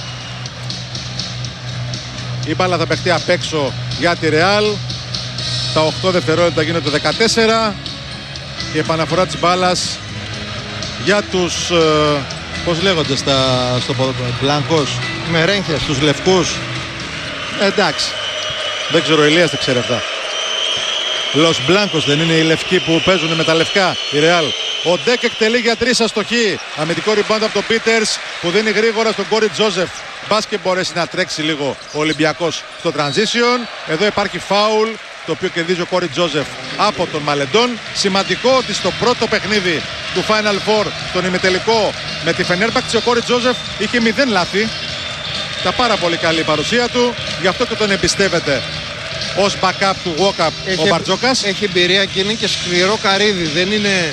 Η μπάλα θα παιχτεί απ' έξω για τη Ρεάλ. Τα 8 δευτερόλεπτα γίνονται 14 και επαναφορά της μπάλας για τους πώς λέγονται στο Μπλάνκος, Μερέγχες, τους λευκούς. Εντάξει, δεν ξέρω, ο Ηλίας δεν ξέρει αυτά. Λος Μπλάνκος δεν είναι οι λευκοί που παίζουν με τα λευκά, η Ρεάλ. Ο Ντεκ εκτελεί για 3 αστοχή. Αμυντικό rebound από τον Πίτερς που δίνει γρήγορα στον Κόρι Τζόζεφ. Μπας και μπορέσει να τρέξει λίγο ο Ολυμπιακός στο transition. Εδώ υπάρχει φάουλ, το οποίο κερδίζει ο Κόρι Τζόζεφ από τον Μαλεντόν. Σημαντικό ότι στο πρώτο παιχνίδι του Final Four, στον ημιτελικό με τη Φενέρμπαξε, ο Κόρι Τζόζεφ είχε 0 λάθη. Τα πάρα πολύ καλή παρουσία του, γι' αυτό και τον εμπιστεύεται ως backup του walk-up ο Μπαρτζόκας. Έχει εμπειρία και είναι και σκληρό καρύδι, δεν είναι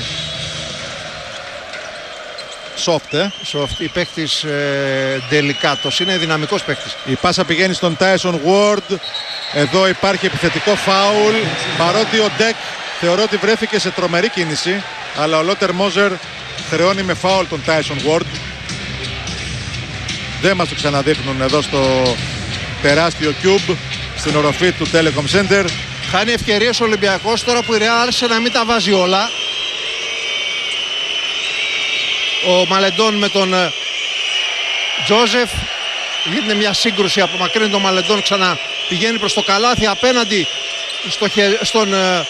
soft, η παίκτης ντελικάτος, είναι δυναμικός παίκτης. Η πάσα πηγαίνει στον Τάισον Ward. Εδώ υπάρχει επιθετικό φάουλ, παρότι ο Ντεκ θεωρώ ότι βρέθηκε σε τρομερή κίνηση, αλλά ο Λότερ Μόζερ χρεώνει με φάουλ τον Τάισον Ward. Δεν μας το ξαναδείχνουν εδώ στο τεράστιο Cube, στην οροφή του Telecom Center. Χάνει ευκαιρίες ο Ολυμπιακός τώρα που η Real άρχισε να μην τα βάζει όλα. Ο Μαλεντόν με τον Τζόζεφ, γίνεται μια σύγκρουση, απομακρύνει τον Μαλεντόν, ξανά πηγαίνει προς το καλάθι απέναντι στον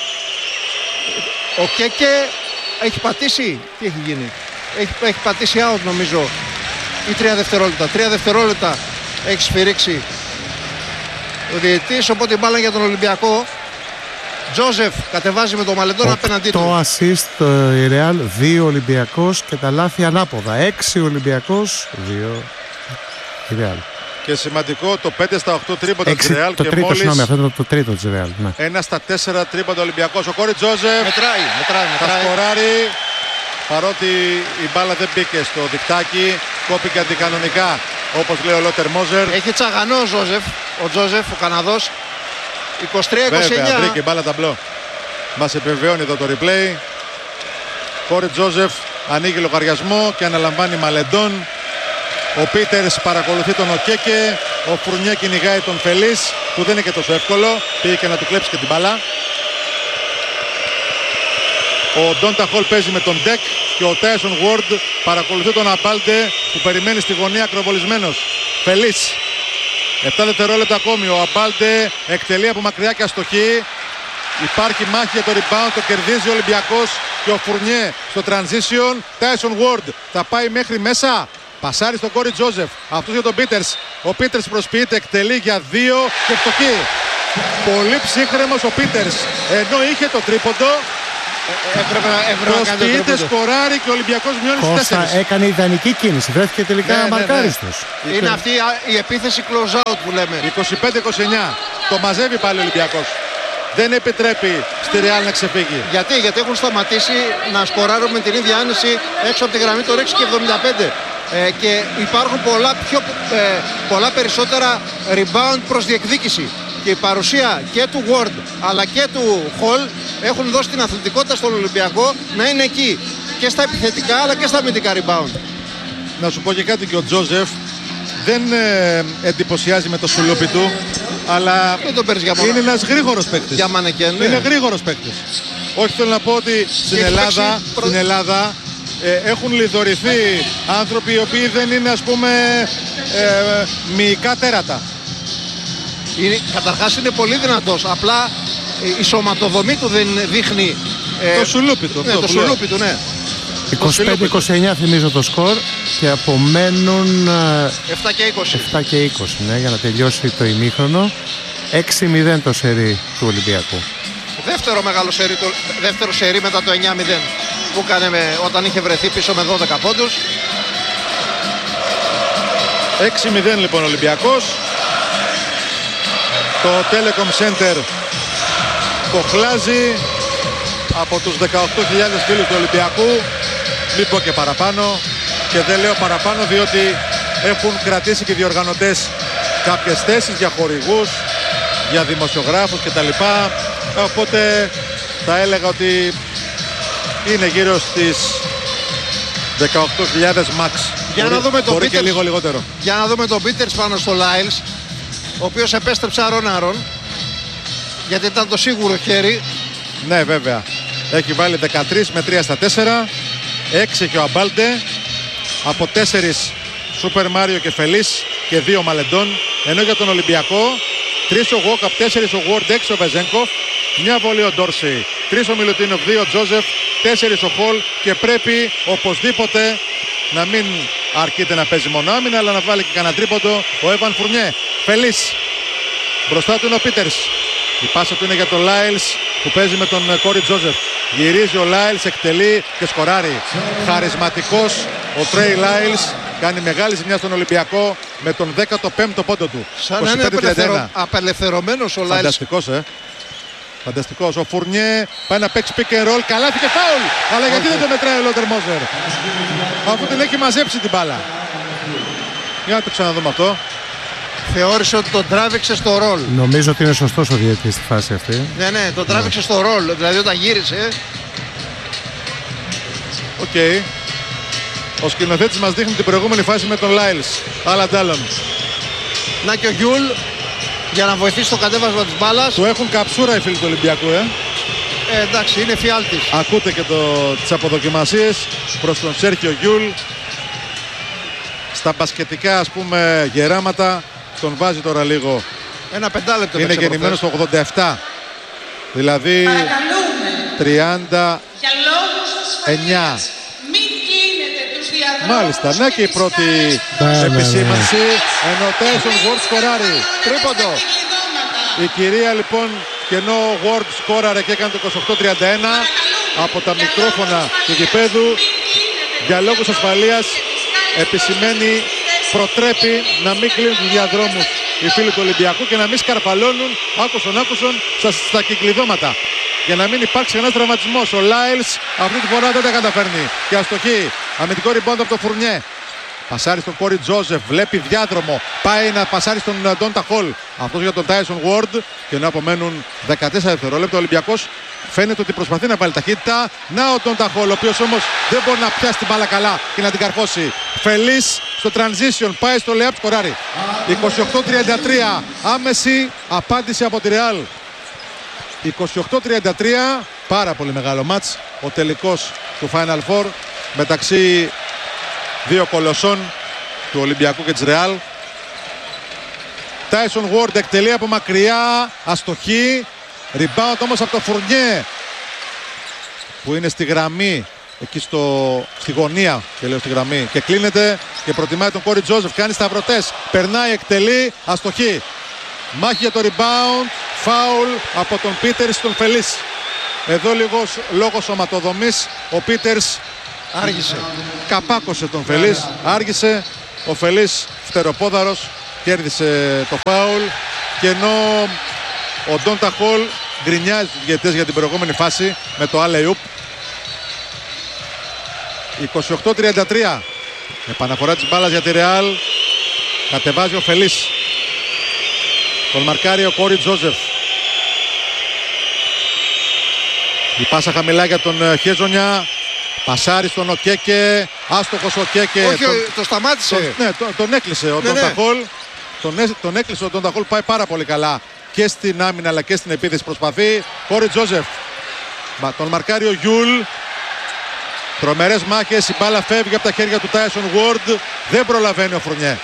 ο Κέκε. Έχει πατήσει, τι έχει γίνει, έχει πατήσει out νομίζω, ή 3 δευτερόλεπτα. 3 δευτερόλεπτα έχει σφυρίξει ο διαιτητής, οπότε η μπάλα για τον Ολυμπιακό. Τζόζεφ κατεβάζει με τον Μαλεντόν απέναντί του. Το assist η Real, 2 Ολυμπιακός και τα λάθη ανάποδα. 6 Ολυμπιακός, 2 η Real. Και σημαντικό το 5 στα 8 τρίποντα της Real και μόλις... Συγγνώμη, αυτό είναι το τρίτο της Real. Ναι. 1 στα 4 τρίποντα Ολυμπιακός. Ο Κόρι Τζόζεφ μετράει. Θα σκοράρει, παρότι η μπάλα δεν μπήκε στο δικτάκι, κόπηκε αντικανονικά, όπως λέει ο Λότερ Μόζερ. Έχει τσαγανό ο Τζόζεφ, ο Καναδός. 23-29. Βέβαια, βρήκε μπάλα ταμπλό. Μας επιβεβαιώνει εδώ το replay. Κόρι Τζόζεφ ανοίγει λογαριασμό και αναλαμβάνει Μαλεντόν. Ο Πίτερς παρακολουθεί τον Οκέκε. Ο Φουρνιέ κυνηγάει τον Φελής, που δεν είναι και τόσο εύκολο. Πήγε και να του κλέψει και την μπάλα. Ο Ντόντα Χολ παίζει με τον Ντεκ και ο Τάισον Ward παρακολουθεί τον Αμπάλντε που περιμένει στη γωνία ακροβολισμένος. Φελής. 7 δευτερόλεπτα ακόμη. Ο Αμπάλντε εκτελεί από μακριά και αστοχή. Υπάρχει μάχη για το rebound, το κερδίζει ο Ολυμπιακός και ο Φουρνιέ στο transition. Τάισον Ward θα πάει μέχρι μέσα. Πασάρει στον Κόρι Τζόζεφ. Αυτός για τον Πίτερς. Ο Πίτερς προσποιείται, εκτελεί για 2 και φτωχή. Πολύ ψύχρεμος ο Πίτερς. Ενώ είχε το τρίποντο, Προσποιείται, σκοράρει και ο Ολυμπιακός μειώνει στους 4. Κώστα έκανε ιδανική κίνηση. Βρέθηκε τελικά μαρκάριστος. Είναι αυτή η επίθεση close out που λέμε. 25-29. Το μαζεύει πάλι ο Ολυμπιακός. Δεν επιτρέπει στη Real να ξεφύγει. Γιατί έχουν σταματήσει να σκοράρουν με την ίδια άνεση έξω από τη γραμμή των 6,75. Και υπάρχουν πολλά περισσότερα rebound προς διεκδίκηση. Και η παρουσία και του Ward αλλά και του Hall έχουν δώσει την αθλητικότητα στον Ολυμπιακό να είναι εκεί και στα επιθετικά αλλά και στα αμυντικά rebound. Να σου πω και κάτι, και ο Τζόζεφ δεν εντυπωσιάζει με το σουλούπι του, αλλά είναι ένας γρήγορος παίκτης. Για μανεκέν, ναι. Είναι γρήγορος παίκτης. Όχι, θέλω να πω ότι στην Ελλάδα έχουν λιδωρηθεί άνθρωποι οι οποίοι δεν είναι, ας πούμε, μυϊκά τέρατα. Καταρχάς είναι πολύ δυνατός, απλά η σωματοδομή του δεν δείχνει το σουλούπι του. Ναι, το σουλούπι του, ναι. 25-29 θυμίζω το σκορ και απομένουν 7 και 20. 7 και 20, ναι, για να τελειώσει το ημίχρονο. 6-0 το σερί του Ολυμπιακού. Δεύτερο σερί μετά το 9-0 που έκανε όταν είχε βρεθεί πίσω με 12 πόντους. 6-0 λοιπόν ο Ολυμπιακός. Το Telecom Center κοχλάζει από τους 18.000 φίλους του Ολυμπιακού. Μην πω και παραπάνω, και δεν λέω παραπάνω διότι έχουν κρατήσει και οι διοργανωτές κάποιες θέσεις για χορηγούς, για δημοσιογράφους κτλ. Οπότε θα έλεγα ότι είναι γύρω στις 18.000 max. Για να δούμε μπορεί και λίγο λιγότερο. Για να δούμε τον Πίτερς πάνω στο Λάιλς, ο οποίος επέστρεψε αρών-αρών γιατί ήταν το σίγουρο χέρι. Ναι, βέβαια. Έχει βάλει 13 με 3 στα 4. 6 και ο Αμπάλντε. Από 4 Σούπερ Μάριο και Φελής και 2 Μαλεντών. Ενώ για τον Ολυμπιακό 3 ο Γουόκαπ, 4 ο Γουόρντ, 6 ο Βεζένκοφ, μια βολή ο Ντόρσι, 3 ο Μιλουτίνοφ, 2 ο Τζόζεφ, 4 ο Χολ, και πρέπει οπωσδήποτε να μην αρκείται να παίζει μόνο άμυνα, αλλά να βάλει και κανένα τρίποντο ο Έβαν Φουρνιέ. Φελής. Μπροστά του είναι ο Πίτερς. Η πάσα του είναι για τον Λάιλς που παίζει με τον Κόρι Τζόζεφ. Γυρίζει ο Λάιλς, εκτελεί και σκοράρει. Χαρισματικός ο Τρέι Λάιλς. Κάνει μεγάλη ζημιά στον Ολυμπιακό με τον 15ο πόντο του. Σαν να είναι απελευθερωμένος ο Λάιλς. Φανταστικός, Φανταστικός. Ο Φουρνιέ πάει να παίξει pick and roll. Καλάθι και φάουλ. Αλλά γιατί δεν το μετράει ο Λότερ Μόζερ, αφού την έχει μαζέψει την μπάλα? Για να το ξαναδούμε αυτό. Θεώρησε ότι τον τράβηξε στο ρολ. Νομίζω ότι είναι σωστός ο διαιτητής στη φάση αυτή. Ναι, τον τράβηξε στο ρολ. Δηλαδή όταν γύρισε. Οκ. Ο σκηνοθέτης μας δείχνει την προηγούμενη φάση με τον Λάιλς. Άλλα τάλλον. Να και ο Γιούλ για να βοηθήσει το κατέβασμα της μπάλας. Του έχουν καψούρα οι φίλοι του Ολυμπιακού, εντάξει, είναι φιάλτης. Ακούτε και τις αποδοκιμασίες προς τον Σέρχιο Γιούλ. Στα μπασκετικά, ας πούμε, γεράματα τον βάζει τώρα λίγο. Ένα 5 λεπτό. Είναι γεννημένος το 87. Δηλαδή 39. Μάλιστα, ναι, και η πρώτη επισήμανση. Ενώ ο Τάισον Γουόρντ σκοράρει. Τρίποντο. Η κυρία λοιπόν, και ενώ ο Γουόρντ σκόραρε και έκανε το 28-31 από τα μικρόφωνα του γηπέδου, για λόγους ασφαλείας επισημαίνει, προτρέπει να μην κλείνουν τους διαδρόμους οι φίλοι του Ολυμπιακού και να μην σκαρπαλώνουν άκουσον στα κυκλειδώματα, για να μην υπάρξει ένας τραυματισμός. Ο Λάιλς αυτή τη φορά δεν τα καταφέρνει και αστοχεί. Αμυντικό ριμπάουντ από το Φουρνιέ. Πασάρει στον Κόρι Τζόζεφ, βλέπει διάδρομο, πάει να πασάρει στον Ντόντα Χολ. Αυτός για τον Τάισον Γουόρντ, και ενώ απομένουν 14 δευτερόλεπτα ο Ολυμπιακός φαίνεται ότι προσπαθεί να βάλει ταχύτητα. Να ο Ντόντα Χολ, ο οποίος όμως δεν μπορεί να πιάσει την μπάλα καλά και να την καρφώσει. Φελής στο transition, πάει στο layup, σκοράρει. 28-33, άμεση απάντηση από τη Real. 28-33, πάρα πολύ μεγάλο μάτς. Ο τελικός του Final Four μεταξύ δύο κολοσσών του Ολυμπιακού και της Real. Τάισον Γουόρντ εκτελεί από μακριά, αστοχή. Rebound όμως από το Φουρνιέ που είναι στη γραμμή, εκεί στη γωνία, και λέω στη γραμμή, και κλείνεται και προτιμάει τον Κόρι Τζόζεφ. Κάνει σταυρωτές, περνάει, εκτελεί, αστοχή. Μάχη για το rebound, φάουλ από τον Πίτερς στον Φελής. Εδώ λόγω σωματοδομής ο Πίτερς Άργησε. καπάκωσε τον Φελής. Άργησε. Ο Φελής φτεροπόδαρος κέρδισε το φάουλ. Και ενώ ο Ντόντα Χολ γκρινιάζει τους διαιτητές για την προηγούμενη φάση με το alley-oop. 28-33. Επαναφορά της μπάλας για τη Ρεάλ. Κατεβάζει ο Φελής. Τον μαρκάρει ο Κόρι Τζόζεφ. Η πάσα χαμηλά για τον Χέζονια. Πασάρι στον Οκέκε. Άστοχος ο Κέκε. Όχι, το σταμάτησε. Τον έκλεισε ο Ντόντα Χολ. Τον έκλεισε ο Ντόντα Χολ. Πάει πάρα πολύ καλά και στην άμυνα αλλά και στην επίθεση. Προσπαθεί. Κόρι Τζόζεφ. Τον μαρκάρει ο Γιούλ. Τρομερές μάχες. Η μπάλα φεύγει από τα χέρια του Τάισον Ward. Δεν προλαβαίνει ο Φουρνιέ.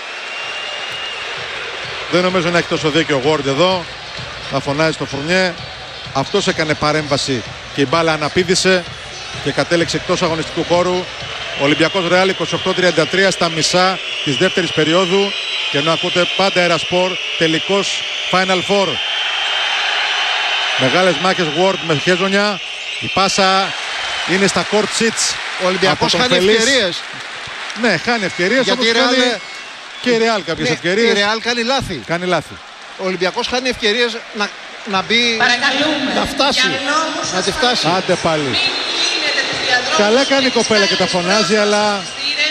Δεν νομίζω να έχει τόσο δίκιο ο Ward εδώ. Θα φωνάζει στο Φουρνιέ. Αυτός έκανε παρέμβαση και η μπάλα αναπήδησε και κατέληξε εκτός αγωνιστικού χώρου. Ο Ολυμπιακός Ρεάλ 28-33 στα μισά της δεύτερης περίοδου. Και ενώ ακούτε πάντα Ερασπορ, τελικός Final Four. Μεγάλες μάχες Ward με Χέζονια. Η πάσα είναι στα court seats. Ο Ολυμπιακός χάνει ευκαιρίες. Ναι, χάνει ευκαιρίες. Γιατί η Ρεάλ... Και η Ρεάλ κάποιες ευκαιρίες. Η Ρεάλ κάνει λάθη. Κάνει λάθη. Ο Ολυμπιακός χάνει ευκαιρίες να μπει, να φτάσει, να τη φτάσει. Άντε πάλι. Καλά κάνει η κοπέλα και τα φωνάζει, αλλά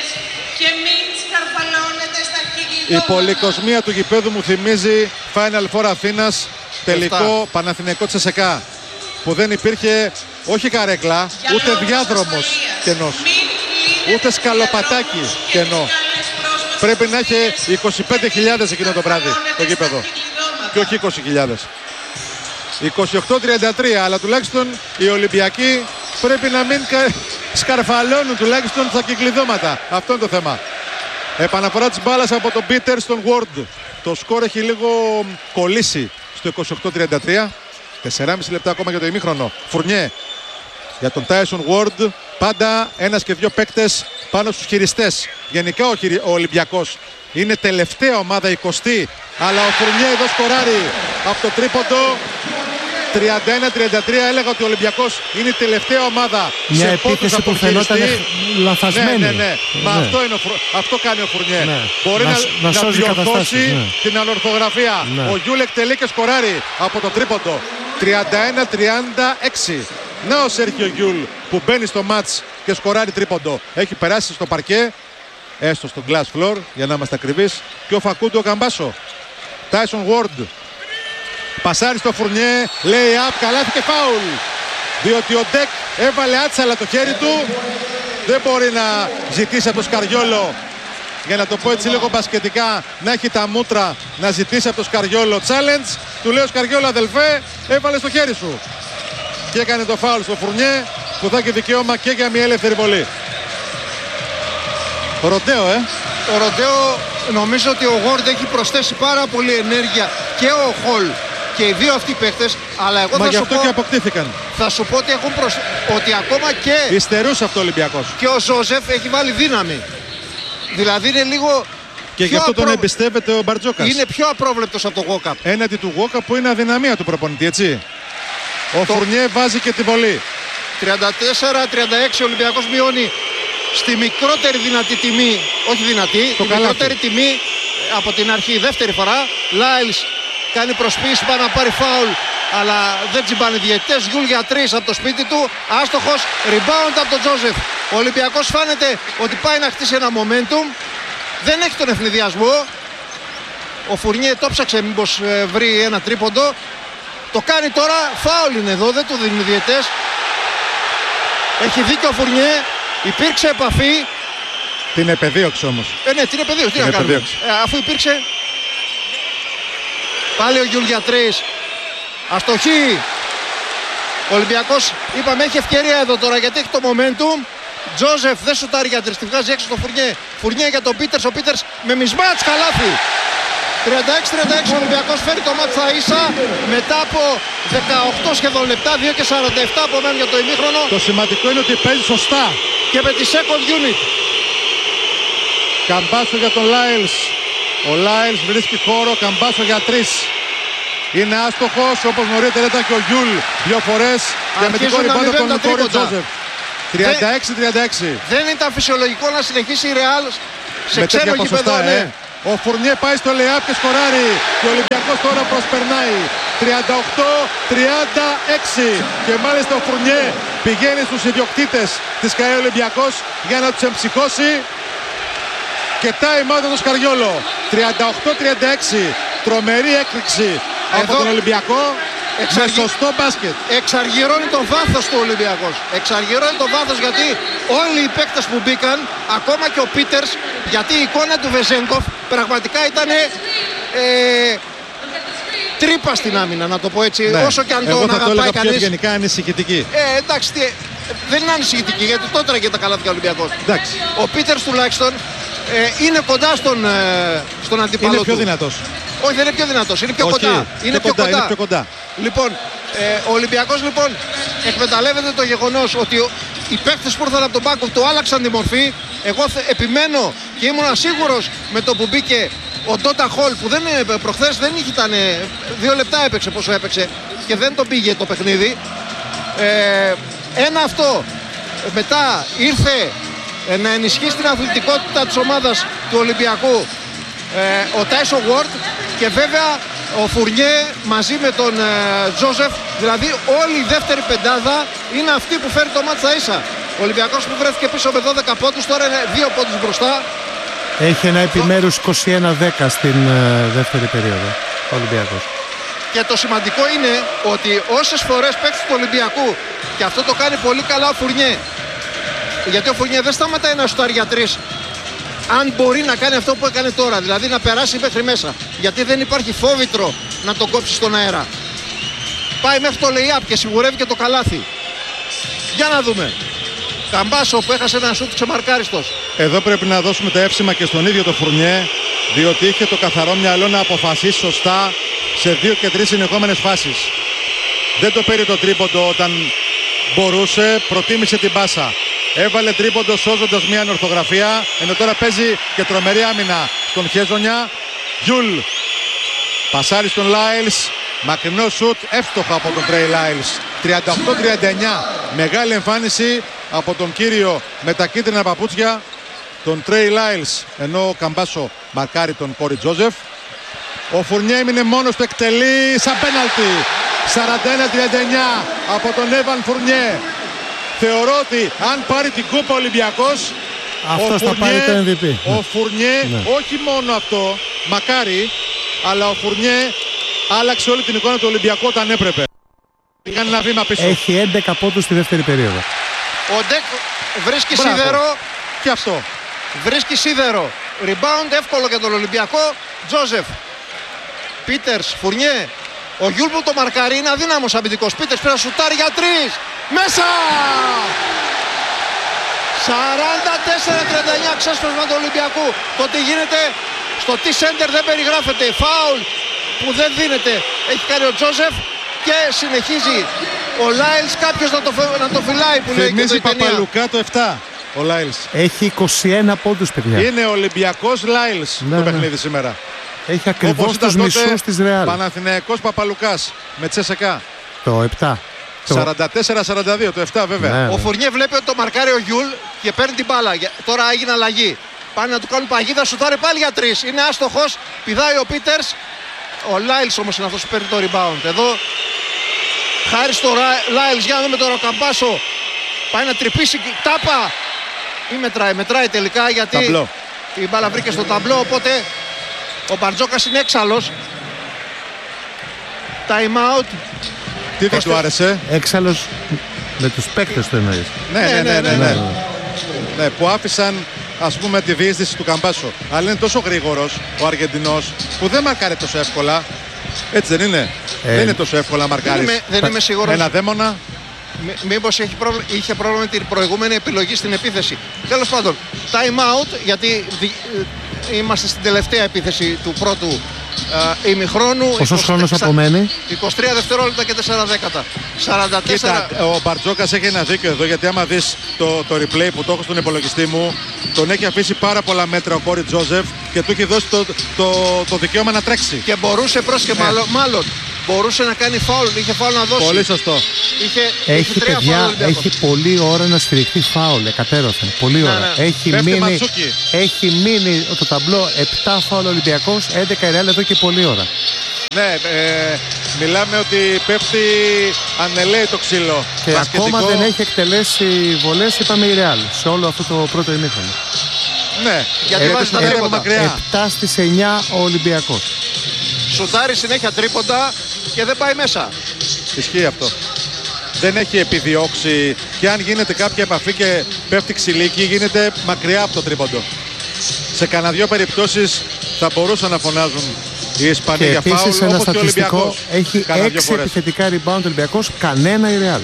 η πολυκοσμία του γηπέδου μου θυμίζει Final Four Αθήνας, τελικό Παναθηναϊκό Τσεσεκά, που δεν υπήρχε όχι καρέκλα, ούτε διάδρομος κενός, ούτε σκαλοπατάκι κενό. Πρέπει να έχει 25.000 εκείνο το βράδυ το γήπεδο και όχι 20.000. 28-33, αλλά τουλάχιστον οι Ολυμπιακοί πρέπει να μην σκαρφαλώνουν τουλάχιστον στα κυκλειδώματα. Αυτό είναι το θέμα. Επαναφορά της μπάλας από τον Πίτερ στον Ward. Το σκορ έχει λίγο κολλήσει στο 28-33. 4,5 λεπτά ακόμα για το ημίχρονο. Φουρνιέ για τον Τάισον Ward. Πάντα ένας και δύο παίκτες πάνω στους χειριστές. Γενικά ο Ολυμπιακός είναι τελευταία ομάδα 20η. Αλλά ο Φουρνιέ εδώ σκοράρει από το τρίποντο. 31-33. Έλεγα ότι ο Ολυμπιακός είναι η τελευταία ομάδα. Μια επίθεση που φαινόταν λαθασμένη. Ναι. Μα αυτό κάνει ο Φουρνιέ. Ναι. Μπορεί να διορθώσει την ανορθογραφία. Ο Γιούλ εκτελεί και σκοράρει από το τρίποντο. 31-36. Να ο Σέρχιο Γιούλ που μπαίνει στο μάτς και σκοράρει τρίποντο. Έχει περάσει στο παρκέ, έστω στο glass floor για να είμαστε ακριβείς. Και ο Φακούντο Καμπάσο. Τάισον Ward. Πασάρι στο Φουρνιέ, λέει up, καλάθι και φάουλ. Διότι ο Ντεκ έβαλε άτσαλα το χέρι του. Δεν μπορεί να ζητήσει από το Σκαριόλο, για να το πω έτσι λίγο μπασκετικά, να έχει τα μούτρα να ζητήσει από το Σκαριόλο challenge. Του λέει ο Σκαριόλο, αδελφέ, έβαλε στο χέρι σου. Και έκανε το φάουλ στο Φουρνιέ, που θα έχει δικαίωμα και για μια ελεύθερη βολή. Ροντέο, Ο Ροντέο, νομίζω ότι ο Γόρντ έχει προσθέσει πάρα πολύ ενέργεια, και ο Χολ και οι δύο αυτοί παίχτες, αλλά εγώ θα σου πω, και αποκτήθηκαν. Θα σου πω ότι έχουν ότι ακόμα και υστερούσε αυτό ο Ολυμπιακός. Και ο Ζόζεφ έχει βάλει δύναμη. Δηλαδή είναι λίγο. Και γι' αυτό τον εμπιστεύεται ο Μπαρτζόκας. Είναι πιο απρόβλεπτος από το Γόκαπ. Έναντι του Γόκαπ που είναι αδυναμία του προπονητή, έτσι. Ο Φουρνιέ βάζει και τη βολή. 34-36 ο Ολυμπιακός μειώνει στη μικρότερη δυνατή τιμή. Όχι δυνατή, τη μικρότερη τιμή από την αρχή. Δεύτερη φορά. Λάιλς κάνει προσπίση, πάει να πάρει φάουλ, αλλά δεν τσιμπάνε διαιτητές. Γιούλ για 3 από το σπίτι του. Άστοχος. Rebound από τον Τζόζεφ. Ο Ολυμπιακός φάνεται ότι πάει να χτίσει ένα momentum. Δεν έχει τον ευνηδιασμό. Ο Φουρνιέ το ψάξε μήπως βρει ένα τρίποντο. Το κάνει τώρα. Φάουλ είναι εδώ. Δεν του δίνουν οι διαιτητές. Έχει δίκιο ο Φουρνιέ. Υπήρξε επαφή. Την επεδίωξε όμως. Ναι, την επεδίωξε. Τι να κάνουμε. Αφού υπήρξε. Πάλι ο Γιούλ για 3. Αστοχή. Ο Ολυμπιακός, είπαμε, έχει ευκαιρία εδώ τώρα γιατί έχει το momentum. Τζόζεφ δεν σουτάρει για 3. Τη βγάζει έξω το Φουρνιέ. Φουρνιέ για τον Πίτερς. Ο Πίτερς με μισμάτς καλάθι. 36-36 ο Ολυμπιακός φέρει το μάτς στα ίσα μετά από 18 σχεδόν λεπτά. 2 και 47 απομένουν για το ημίχρονο. Το σημαντικό είναι ότι παίζει σωστά. Και με τη second unit. Καμπάσο για τον Λάιλς. Ο Λάιλς βρίσκει χώρο. Καμπάσο για 3. Είναι άστοχος, όπως νωρίτερα ήταν και ο Γιούλ 2 φορές. Και με την κορυμπάντα τον Κόρι Τζόζεφ. 36-36. Δεν ήταν φυσιολογικό να συνεχίσει η Ρεάλ σε ξένο γήπεδο. Ο Φουρνιέ πάει στο λεάπ και σκοράρει. Και ο Ολυμπιακός τώρα προσπερνάει. 38-36. Και μάλιστα ο Φουρνιέ πηγαίνει στους ιδιοκτήτες της ΚΑΕ Ολυμπιακός για να τους εμψυχώσει. Και time out το Σκαριόλο. 38-36. Τρομερή έκρηξη από τον Ολυμπιακό. Με σωστό μπάσκετ. Εξαργυρώνει το βάθος του Ολυμπιακός. Εξαργυρώνει το βάθος γιατί όλοι οι παίκτες που μπήκαν, ακόμα και ο Πίτερς, γιατί η εικόνα του Βεζέγκοφ πραγματικά ήταν τρύπα στην άμυνα, να το πω έτσι. Ναι. Όσο και αν τον αγαπάει κανείς. Πιο γενικά ανησυχητική. Εντάξει, δεν είναι ανησυχητική γιατί τότε τράγε τα καλάθια ο Ολυμπιακός. Ο Πίτερς τουλάχιστον είναι κοντά στον αντίπαλο του. Είναι πιο δυνατός. Όχι, δεν είναι πιο δυνατός, είναι πιο κοντά. Είναι πιο κοντά. Λοιπόν, ο Ολυμπιακός λοιπόν εκμεταλλεύεται το γεγονός ότι οι παίκτες που ήρθαν από τον Μπάκοφ του άλλαξαν τη μορφή. Εγώ επιμένω και ήμουν σίγουρος με το που μπήκε ο Ντότα Χολ που προχθές δεν ήταν 2 λεπτά έπαιξε πόσο έπαιξε και δεν το πήγε το παιχνίδι. Ένα αυτό. Μετά ήρθε να ενισχύσει την αθλητικότητα της ομάδας του Ολυμπιακού ο Τάισο Γουόρτ και βέβαια ο Φουρνιέ μαζί με τον Τζόζεφ, δηλαδή όλη η δεύτερη πεντάδα είναι αυτή που φέρει το μάτς στα ίσα. Ο Ολυμπιακός που βρέθηκε πίσω με 12 πόντους τώρα είναι 2 πόντους μπροστά. Έχει ένα επιμέρους 21-10 στην δεύτερη περίοδο ο Ολυμπιακός. Και το σημαντικό είναι ότι όσες φορές παίκτες του Ολυμπιακού, και αυτό το κάνει πολύ καλά ο Φουρνιέ, γιατί ο Φουρνιέ δεν σταματάει να σουτάρει για 3. Αν μπορεί να κάνει αυτό που έκανε τώρα, δηλαδή να περάσει μέχρι μέσα, γιατί δεν υπάρχει φόβητρο να τον κόψει στον αέρα. Πάει μέχρι το lay-up και σιγουρεύει και το καλάθι. Για να δούμε. Καμπάσο που έχασε ένα σουτ ξεμαρκάριστος. Εδώ πρέπει να δώσουμε τα εύσημα και στον ίδιο το Φουρνιέ, διότι είχε το καθαρό μυαλό να αποφασίσει σωστά σε 2 και 3 συνεχόμενες φάσεις. Δεν το πήρε το τρίποντο όταν μπορούσε, προτίμησε την πάσα. Έβαλε τρίποντο σώζοντας μια ανορθογραφία, ενώ τώρα παίζει και τρομερή άμυνα στον Χέζονια. Γιούλ πασάρει στον Λάιλς, μακρινό σουτ, εύστοχο από τον Τρέι Λάιλς. 38-39, μεγάλη εμφάνιση από τον κύριο με τα κίτρινα παπούτσια, τον Τρέι Λάιλς, ενώ ο Καμπάσο μαρκάρει τον Κόρι Τζόζεφ. Ο Φουρνιέ έμεινε μόνος του, εκτελεί σαν πέναλτι. 41-39 από τον Έβαν Φουρνιέ. Θεωρώ ότι αν πάρει την κούπα Ολυμπιακός, αυτός θα πάρει το MVP. Ο Φουρνιέ, όχι μόνο αυτό, μακάρι, αλλά ο Φουρνιέ άλλαξε όλη την εικόνα του Ολυμπιακού όταν έπρεπε. Κάνει ένα βήμα πίσω. Έχει 11 πόντους στη δεύτερη περίοδο. Ο Ντεκ βρίσκει σίδερο. Και αυτό. Βρίσκει σίδερο. Rebound εύκολο για τον Ολυμπιακό. Τζόζεφ. Πίτερς, Φουρνιέ. Ο Γιούλ που το μαρκάρει είναι αδύναμος αμυντικός. Πίτερς πρέπει να σουτάρει για 3. Μέσα! 44-39 ξέσπασμα του Ολυμπιακού. Το τι γίνεται στο T-Center δεν περιγράφεται. Φάουλ που δεν δίνεται. Έχει κάνει ο Τζόζεφ και συνεχίζει ο Λάιλς. Κάποιος να το φυλάει που λέει και το Ιτενία. Παπαλουκά το 7 ο Λάιλς. Έχει 21 πόντους, παιδιά. Είναι ο Ολυμπιακός Λάιλς το παιχνίδι σήμερα. Έχει ακριβώς τους μισούς της Ρεάλ. Παναθηναϊκός Παπαλουκάς με Τσέσεκα. Το 7. 44-42, το 7 βέβαια. Ναι, ο Φουρνιέ βλέπει ότι το μαρκάρει ο Γιούλ και παίρνει την μπάλα. Τώρα έγινε αλλαγή. Πάνε να του κάνουν παγίδα, σουτάρει πάλι για 3. Είναι άστοχος, πηδάει ο Πίτερς. Ο Λάιλς όμως είναι αυτός που παίρνει το rebound. Εδώ, χάρη στο Λάιλς, για να δούμε τώρα ο Καμπάσο. Πάει να τρυπήσει τάπα. Ή μετράει τελικά γιατί ταμπλό. Η μπάλα βρήκε στο ταμπλό. Οπότε ο Μπαρτζόκας είναι έξαλλος. Time out. Τι δεν του άρεσε? Έξαλλος με τους παίκτες του εννοείς. Ναι, που άφησαν ας πούμε τη διείσδυση του Καμπάσο. Αλλά είναι τόσο γρήγορος ο Αργεντινός που δεν μαρκάρει τόσο εύκολα. Έτσι δεν είναι? Δεν είναι τόσο εύκολα να μαρκάρεις. Δεν είμαι σίγουρος. Ένα δαίμονα. Μήπως είχε πρόβλημα με την προηγούμενη επιλογή στην επίθεση. Τέλος πάντων, time out, γιατί είμαστε στην τελευταία επίθεση του πρώτου ημιχρόνου. Πόσος χρόνος απομένει? 23 δευτερόλεπτα και 4 δέκατα. 44. Κοίτα, ο Μπαρτζόκας έχει ένα δίκιο εδώ, γιατί άμα δεις το replay που το έχω στον υπολογιστή μου, τον έχει αφήσει πάρα πολλά μέτρα ο Κόρι Τζόζεφ και του έχει δώσει το δικαίωμα να τρέξει. Και μπορούσε πρόσχε μάλλον μπορούσε να κάνει φάουλ, είχε φάουλ να δώσει. Πολύ σωστό. Έχει τρία φάουλ. Έχει πολλή ώρα να σφυριχτεί φάουλ, εκατέρωθεν. Πολλή ώρα. Ναι. Έχει μείνει το ταμπλό 7 φάουλ Ολυμπιακός, 11 η Ρεάλ εδώ και πολλή ώρα. Ναι, μιλάμε ότι πέφτει ανελαίει το ξύλο. Και ακόμα δεν έχει εκτελέσει βολές, είπαμε, η Ρεάλ σε όλο αυτό το πρώτο ημίχρονο. Ναι, γιατί βάζει τα τρίποντα μακριά. 7 στις 9 ο Ολυμπιακός. Σουτάρει συνέχεια τρίποντα και δεν πάει μέσα. Ισχύει αυτό. Δεν έχει επιδιώξει και αν γίνεται κάποια επαφή και πέφτει ξυλίκι, γίνεται μακριά από το τρίποντο. Σε κανένα δυο περιπτώσεις θα μπορούσαν να φωνάζουν οι Ισπανοί για φάουλ, επίσης ένα όπως και ο στατιστικό, Ολυμπιακός. έχει 6 επιθετικά rebound ο Ολυμπιακός, κανένα η Ρεάλ.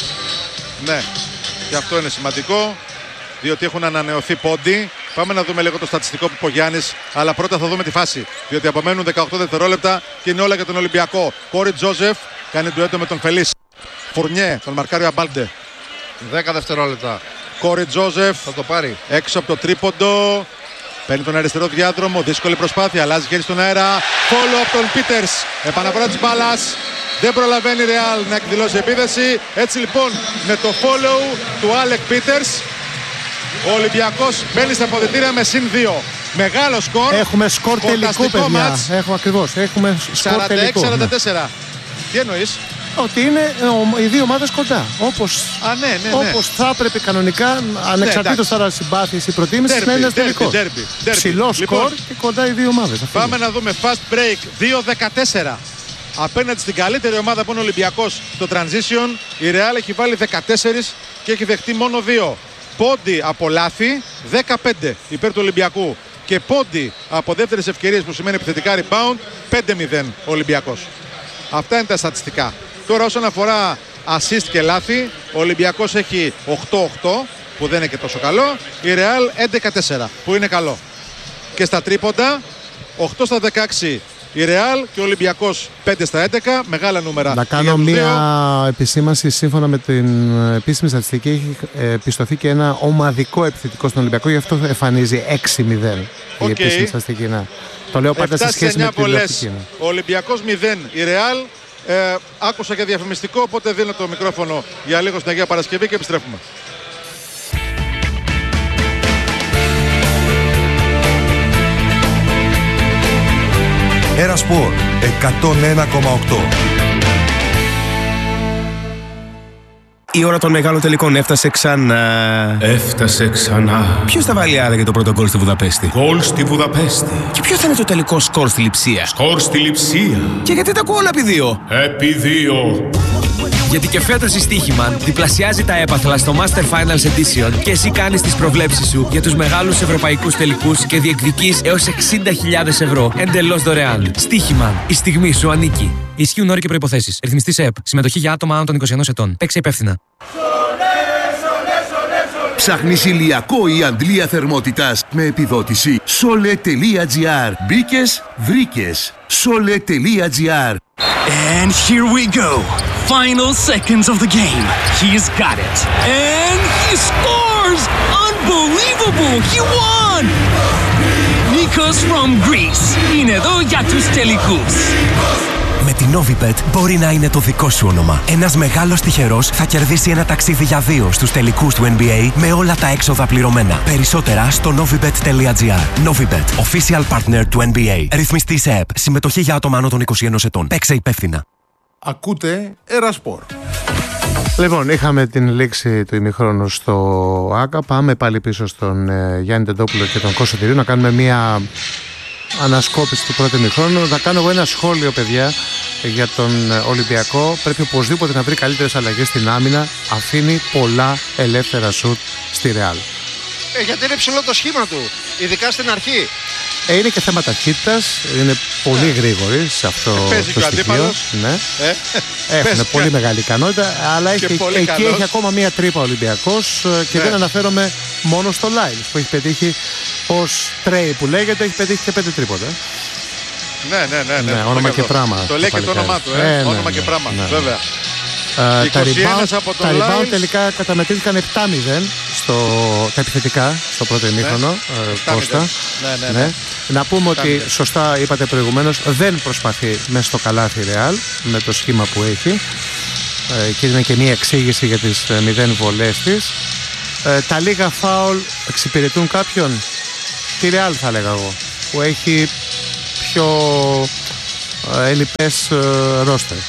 Ναι, και αυτό είναι σημαντικό, διότι έχουν ανανεωθεί πόντι. Πάμε να δούμε λίγο το στατιστικό που είπε ο Γιάννης, αλλά πρώτα θα δούμε τη φάση, διότι απομένουν 18 δευτερόλεπτα και είναι όλα για τον Ολυμπιακό. Κόρι Τζόζεφ κάνει ντουέτο με τον Φελίς. Φουρνιέ, τον Μαρκάριο Αμπάλντε. 10 δευτερόλεπτα. Κόρι Τζόζεφ θα το πάρει έξω από το τρίποντο. Παίρνει τον αριστερό διάδρομο, δύσκολη προσπάθεια, αλλάζει χέρι στον αέρα. Φόλο από τον Πίτερς. Επαναφορά της μπάλας. Δεν προλαβαίνει η Ρεάλ να εκδηλώσει επίθεση. Έτσι λοιπόν με το follow του Άλεκ Πίτερς, ο Ολυμπιακός μπαίνει στα αποδυτήρια με συν 2. Μεγάλο σκορ. Έχουμε σκορ τελικού, παιδιά. Έχουμε ακριβώς. Έχουμε σκορ τελικού. 46-44. Τι εννοείς? Ότι είναι οι δύο ομάδες κοντά. Όπως θα έπρεπε κανονικά, ανεξαρτήτως τώρα συμπάθειας ή προτίμησης, να είναι ένα τελικό. Ψηλό σκορ και κοντά οι δύο ομάδες. Πάμε να δούμε fast break 2-14. Απέναντι στην καλύτερη ομάδα που είναι ο Ολυμπιακός στο transition, η Real έχει βάλει 14 και έχει δεχτεί μόνο 2. Πόντι από λάθη 15 υπέρ του Ολυμπιακού και πόντι από δεύτερες ευκαιρίες που σημαίνει επιθετικά rebound 5-0 ο Ολυμπιακός. Αυτά είναι τα στατιστικά. Τώρα όσον αφορά assist και λάθη, ο Ολυμπιακός έχει 8-8 που δεν είναι και τόσο καλό, η Real 11-4 που είναι καλό. Και στα τρίποντα 8 στα 16 η Real και ο Ολυμπιακός 5 στα 11, μεγάλα νούμερα. Να κάνω μία επισήμανση. Σύμφωνα με την επίσημη στατιστική, έχει πιστωθεί και ένα ομαδικό επιθετικό στον Ολυμπιακό, γι' αυτό εμφανίζει 6-0 η επίσημη στατιστική. Ναι. Το λέω πάντα σε σχέση με την τηλεοπτική. Ο Ολυμπιακός 0, η Real. Άκουσα και διαφημιστικό, οπότε δίνω το μικρόφωνο για λίγο στην Αγία Παρασκευή και επιστρέφουμε. Ένα Σπορ 101,8. Η ώρα των μεγάλων τελικών έφτασε ξανά. Έφτασε ξανά. Ποιος θα βάλει άραγε το πρώτο γκολ στη Βουδαπέστη? Γκολ στη Βουδαπέστη. Και ποιο θα είναι το τελικό σκορ στη Λειψία? Σκορ στη Λειψία. Και γιατί τα ακούω όλα επί 2? Επί 2. Γιατί και φέτος η Στοίχημαν διπλασιάζει τα έπαθλα στο Master Finals Edition και εσύ κάνεις τις προβλέψεις σου για τους μεγάλους ευρωπαϊκούς τελικούς και διεκδικείς έως 60.000 ευρώ εντελώς δωρεάν. Στοίχημαν. Η στιγμή σου ανήκει. Ισχύουν όροι και προϋποθέσεις. Ρυθμιστής ΕΕΠ. Συμμετοχή για άτομα άνω των 21 ετών. Παίξε υπεύθυνα. Ψάχνεις ηλιακό ή αντλία θερμότητας με επιδότηση? Sole.gr. Μπήκες, βρήκες. Sole.gr. And here we go. Final seconds of the game. He's got it. And he scores! Unbelievable! He won! Nikos from Greece. Είναι εδώ για τους τελικούς. Με την Novibet μπορεί να είναι το δικό σου όνομα. Ένας μεγάλος τυχερός θα κερδίσει ένα ταξίδι για 2 στους τελικούς του NBA με όλα τα έξοδα πληρωμένα. Περισσότερα στο novibet.gr. Novibet, official partner του NBA. Ρυθμιστής ΕΕΠ. Συμμετοχή για άτομα άνω των 21 ετών. Παίξε υπεύθυνα. Ακούτε Ερασπορ. Λοιπόν, είχαμε την λήξη του ημιχρόνου στο ΆΚΑ. Πάμε πάλι πίσω στον Γιάννη Τεντόπουλο και τον Κώστα Τυρίου να κάνουμε μια ανασκόπηση του πρώτου ημιχρόνου. Να κάνω εγώ ένα σχόλιο, παιδιά, για τον Ολυμπιακό. Πρέπει οπωσδήποτε να βρει καλύτερες αλλαγές στην άμυνα. Αφήνει πολλά ελεύθερα σουτ στη Ρεάλ. Γιατί είναι ψηλό το σχήμα του, ειδικά στην αρχή. Είναι και θέμα ταχύτητας, είναι πολύ γρήγοροι σε αυτό το στοιχείο. Ναι. Έχουν πολύ μεγάλη ικανότητα, αλλά εκεί έχει ακόμα μία τρύπα ο Ολυμπιακός και δεν αναφέρομαι μόνο στο Λάιλς που έχει πετύχει ως τρέι που λέγεται, έχει πετύχει και 5 τρίποτα. Ναι, όνομα και πράγμα. Το λέει και το όνομά του, όνομα και πράγμα, βέβαια. Τα rebound τελικά καταμετρήθηκαν 7-0 τα επιθετικά στο πρώτο ημίχρονο, Κώστα. Ναι. Να πούμε ότι σωστά είπατε προηγουμένως, δεν προσπαθεί μέσα στο καλάθι Ρεάλ με το σχήμα που έχει, και είναι και μια εξήγηση για τις 0 βολές της. Τα λίγα φάουλ εξυπηρετούν κάποιον? Τη Ρεάλ θα έλεγα εγώ, που έχει πιο ελλειπές ρόστερ.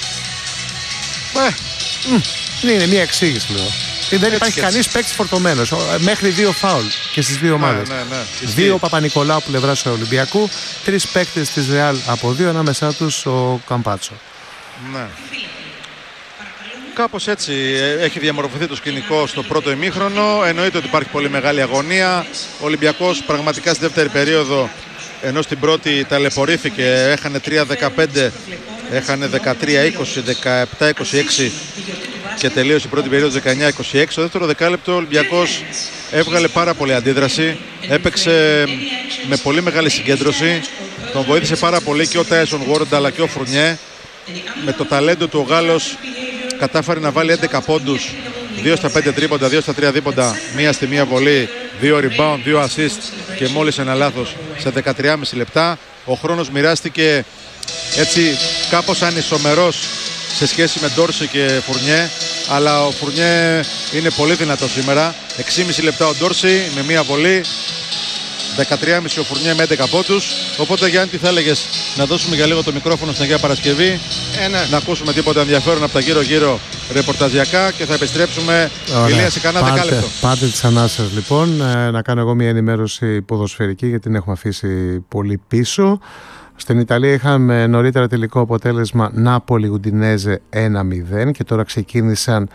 Είναι μια εξήγηση, λέω. Δεν υπάρχει κανείς παίκτης φορτωμένος. Μέχρι 2 φάουλ και στις δύο ομάδες. 2 Παπα-Νικολάου που πλευράς του Ολυμπιακού, 3 παίκτες της Ρεάλ από 2, ανάμεσά τους ο Καμπάτσο. Ναι. Κάπως έτσι έχει διαμορφωθεί το σκηνικό στο πρώτο ημίχρονο. Εννοείται ότι υπάρχει πολύ μεγάλη αγωνία. Ο Ολυμπιακός πραγματικά στη δεύτερη περίοδο, ενώ στην πρώτη ταλαιπωρήθηκε, έχανε 3-15, έχανε 13-20, 17-26 και τελείωσε η πρώτη περίοδο 19-26. Στο δεύτερο δεκάλεπτο ο Ολυμπιακός έβγαλε πάρα πολύ αντίδραση, έπαιξε με πολύ μεγάλη συγκέντρωση, τον βοήθησε πάρα πολύ και ο Τάισον Γουόρντ αλλά και ο Φουρνιέ. Με το ταλέντο του ο Γάλλος κατάφερε να βάλει 11 πόντους, 2 στα 5 τρίποντα, 2 στα 3 δίποντα, 1 στη 1 βολή, 2 rebound, 2 assist και μόλις ένα λάθος σε 13,5 λεπτά. Ο χρόνος μοιράστηκε έτσι κάπως ανισομερός σε σχέση με Ντόρση και Φουρνιέ, αλλά ο Φουρνιέ είναι πολύ δυνατός σήμερα. 6,5 λεπτά ο Ντόρση με 1 βολή, 13,5 ο Φουρνιέ με 11 πόντους. Οπότε Γιάννη, τι θα έλεγες, να δώσουμε για λίγο το μικρόφωνο στην Αγία Παρασκευή, να ακούσουμε τίποτα ενδιαφέρον από τα γύρω-γύρω ρεπορταζιακά και θα επιστρέψουμε. Ηλία, σε κανένα δεκάλεπτο. Πάρτε τις ανάσες λοιπόν, να κάνω εγώ μια ενημέρωση ποδοσφαιρική, γιατί την έχουμε αφήσει πολύ πίσω. Στην Ιταλία είχαμε νωρίτερα τελικό αποτέλεσμα Νάπολη Ουντινέζε 1-0 και τώρα ξεκίνησαν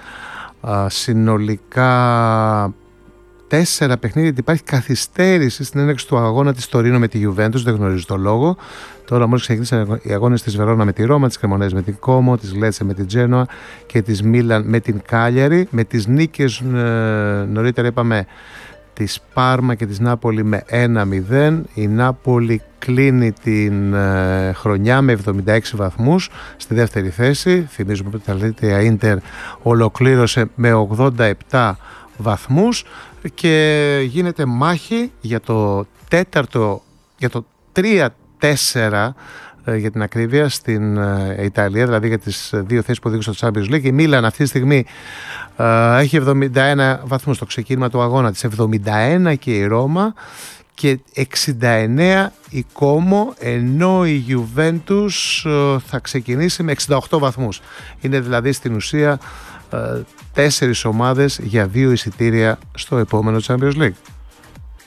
συνολικά 4 παιχνίδια, γιατί υπάρχει καθυστέρηση στην έναρξη του αγώνα της Τωρίνο με τη Γιουβέντους, δεν γνωρίζω το λόγο. Τώρα μόλις ξεκίνησαν οι αγώνες της Βερόνα με τη Ρώμα, της Κρεμονέζης με την Κόμο, της Λέτσε με την Τζένοα και της Μίλαν με την Κάλιαρη. Με τις νίκες νωρίτερα είπαμε της Πάρμα και της Νάπολη με 1-0. Η Νάπολη κλείνει την χρονιά με 76 βαθμούς στη δεύτερη θέση. Θυμίζουμε ότι η Ιταλία Ίντερ ολοκλήρωσε με 87 βαθμούς και γίνεται μάχη για το τέταρτο, για το 3-4 για την ακρίβεια στην Ιταλία, δηλαδή για τις 2 θέσεις που οδήγησαν στο Champions League. Η Μίλαν αυτή τη στιγμή έχει 71 βαθμούς στο ξεκίνημα του αγώνα της, 71 και η Ρώμα και 69 η Κόμο, ενώ η Γιουβέντους θα ξεκινήσει με 68 βαθμούς. Είναι δηλαδή στην ουσία 4 ομάδες για 2 εισιτήρια στο επόμενο Champions League.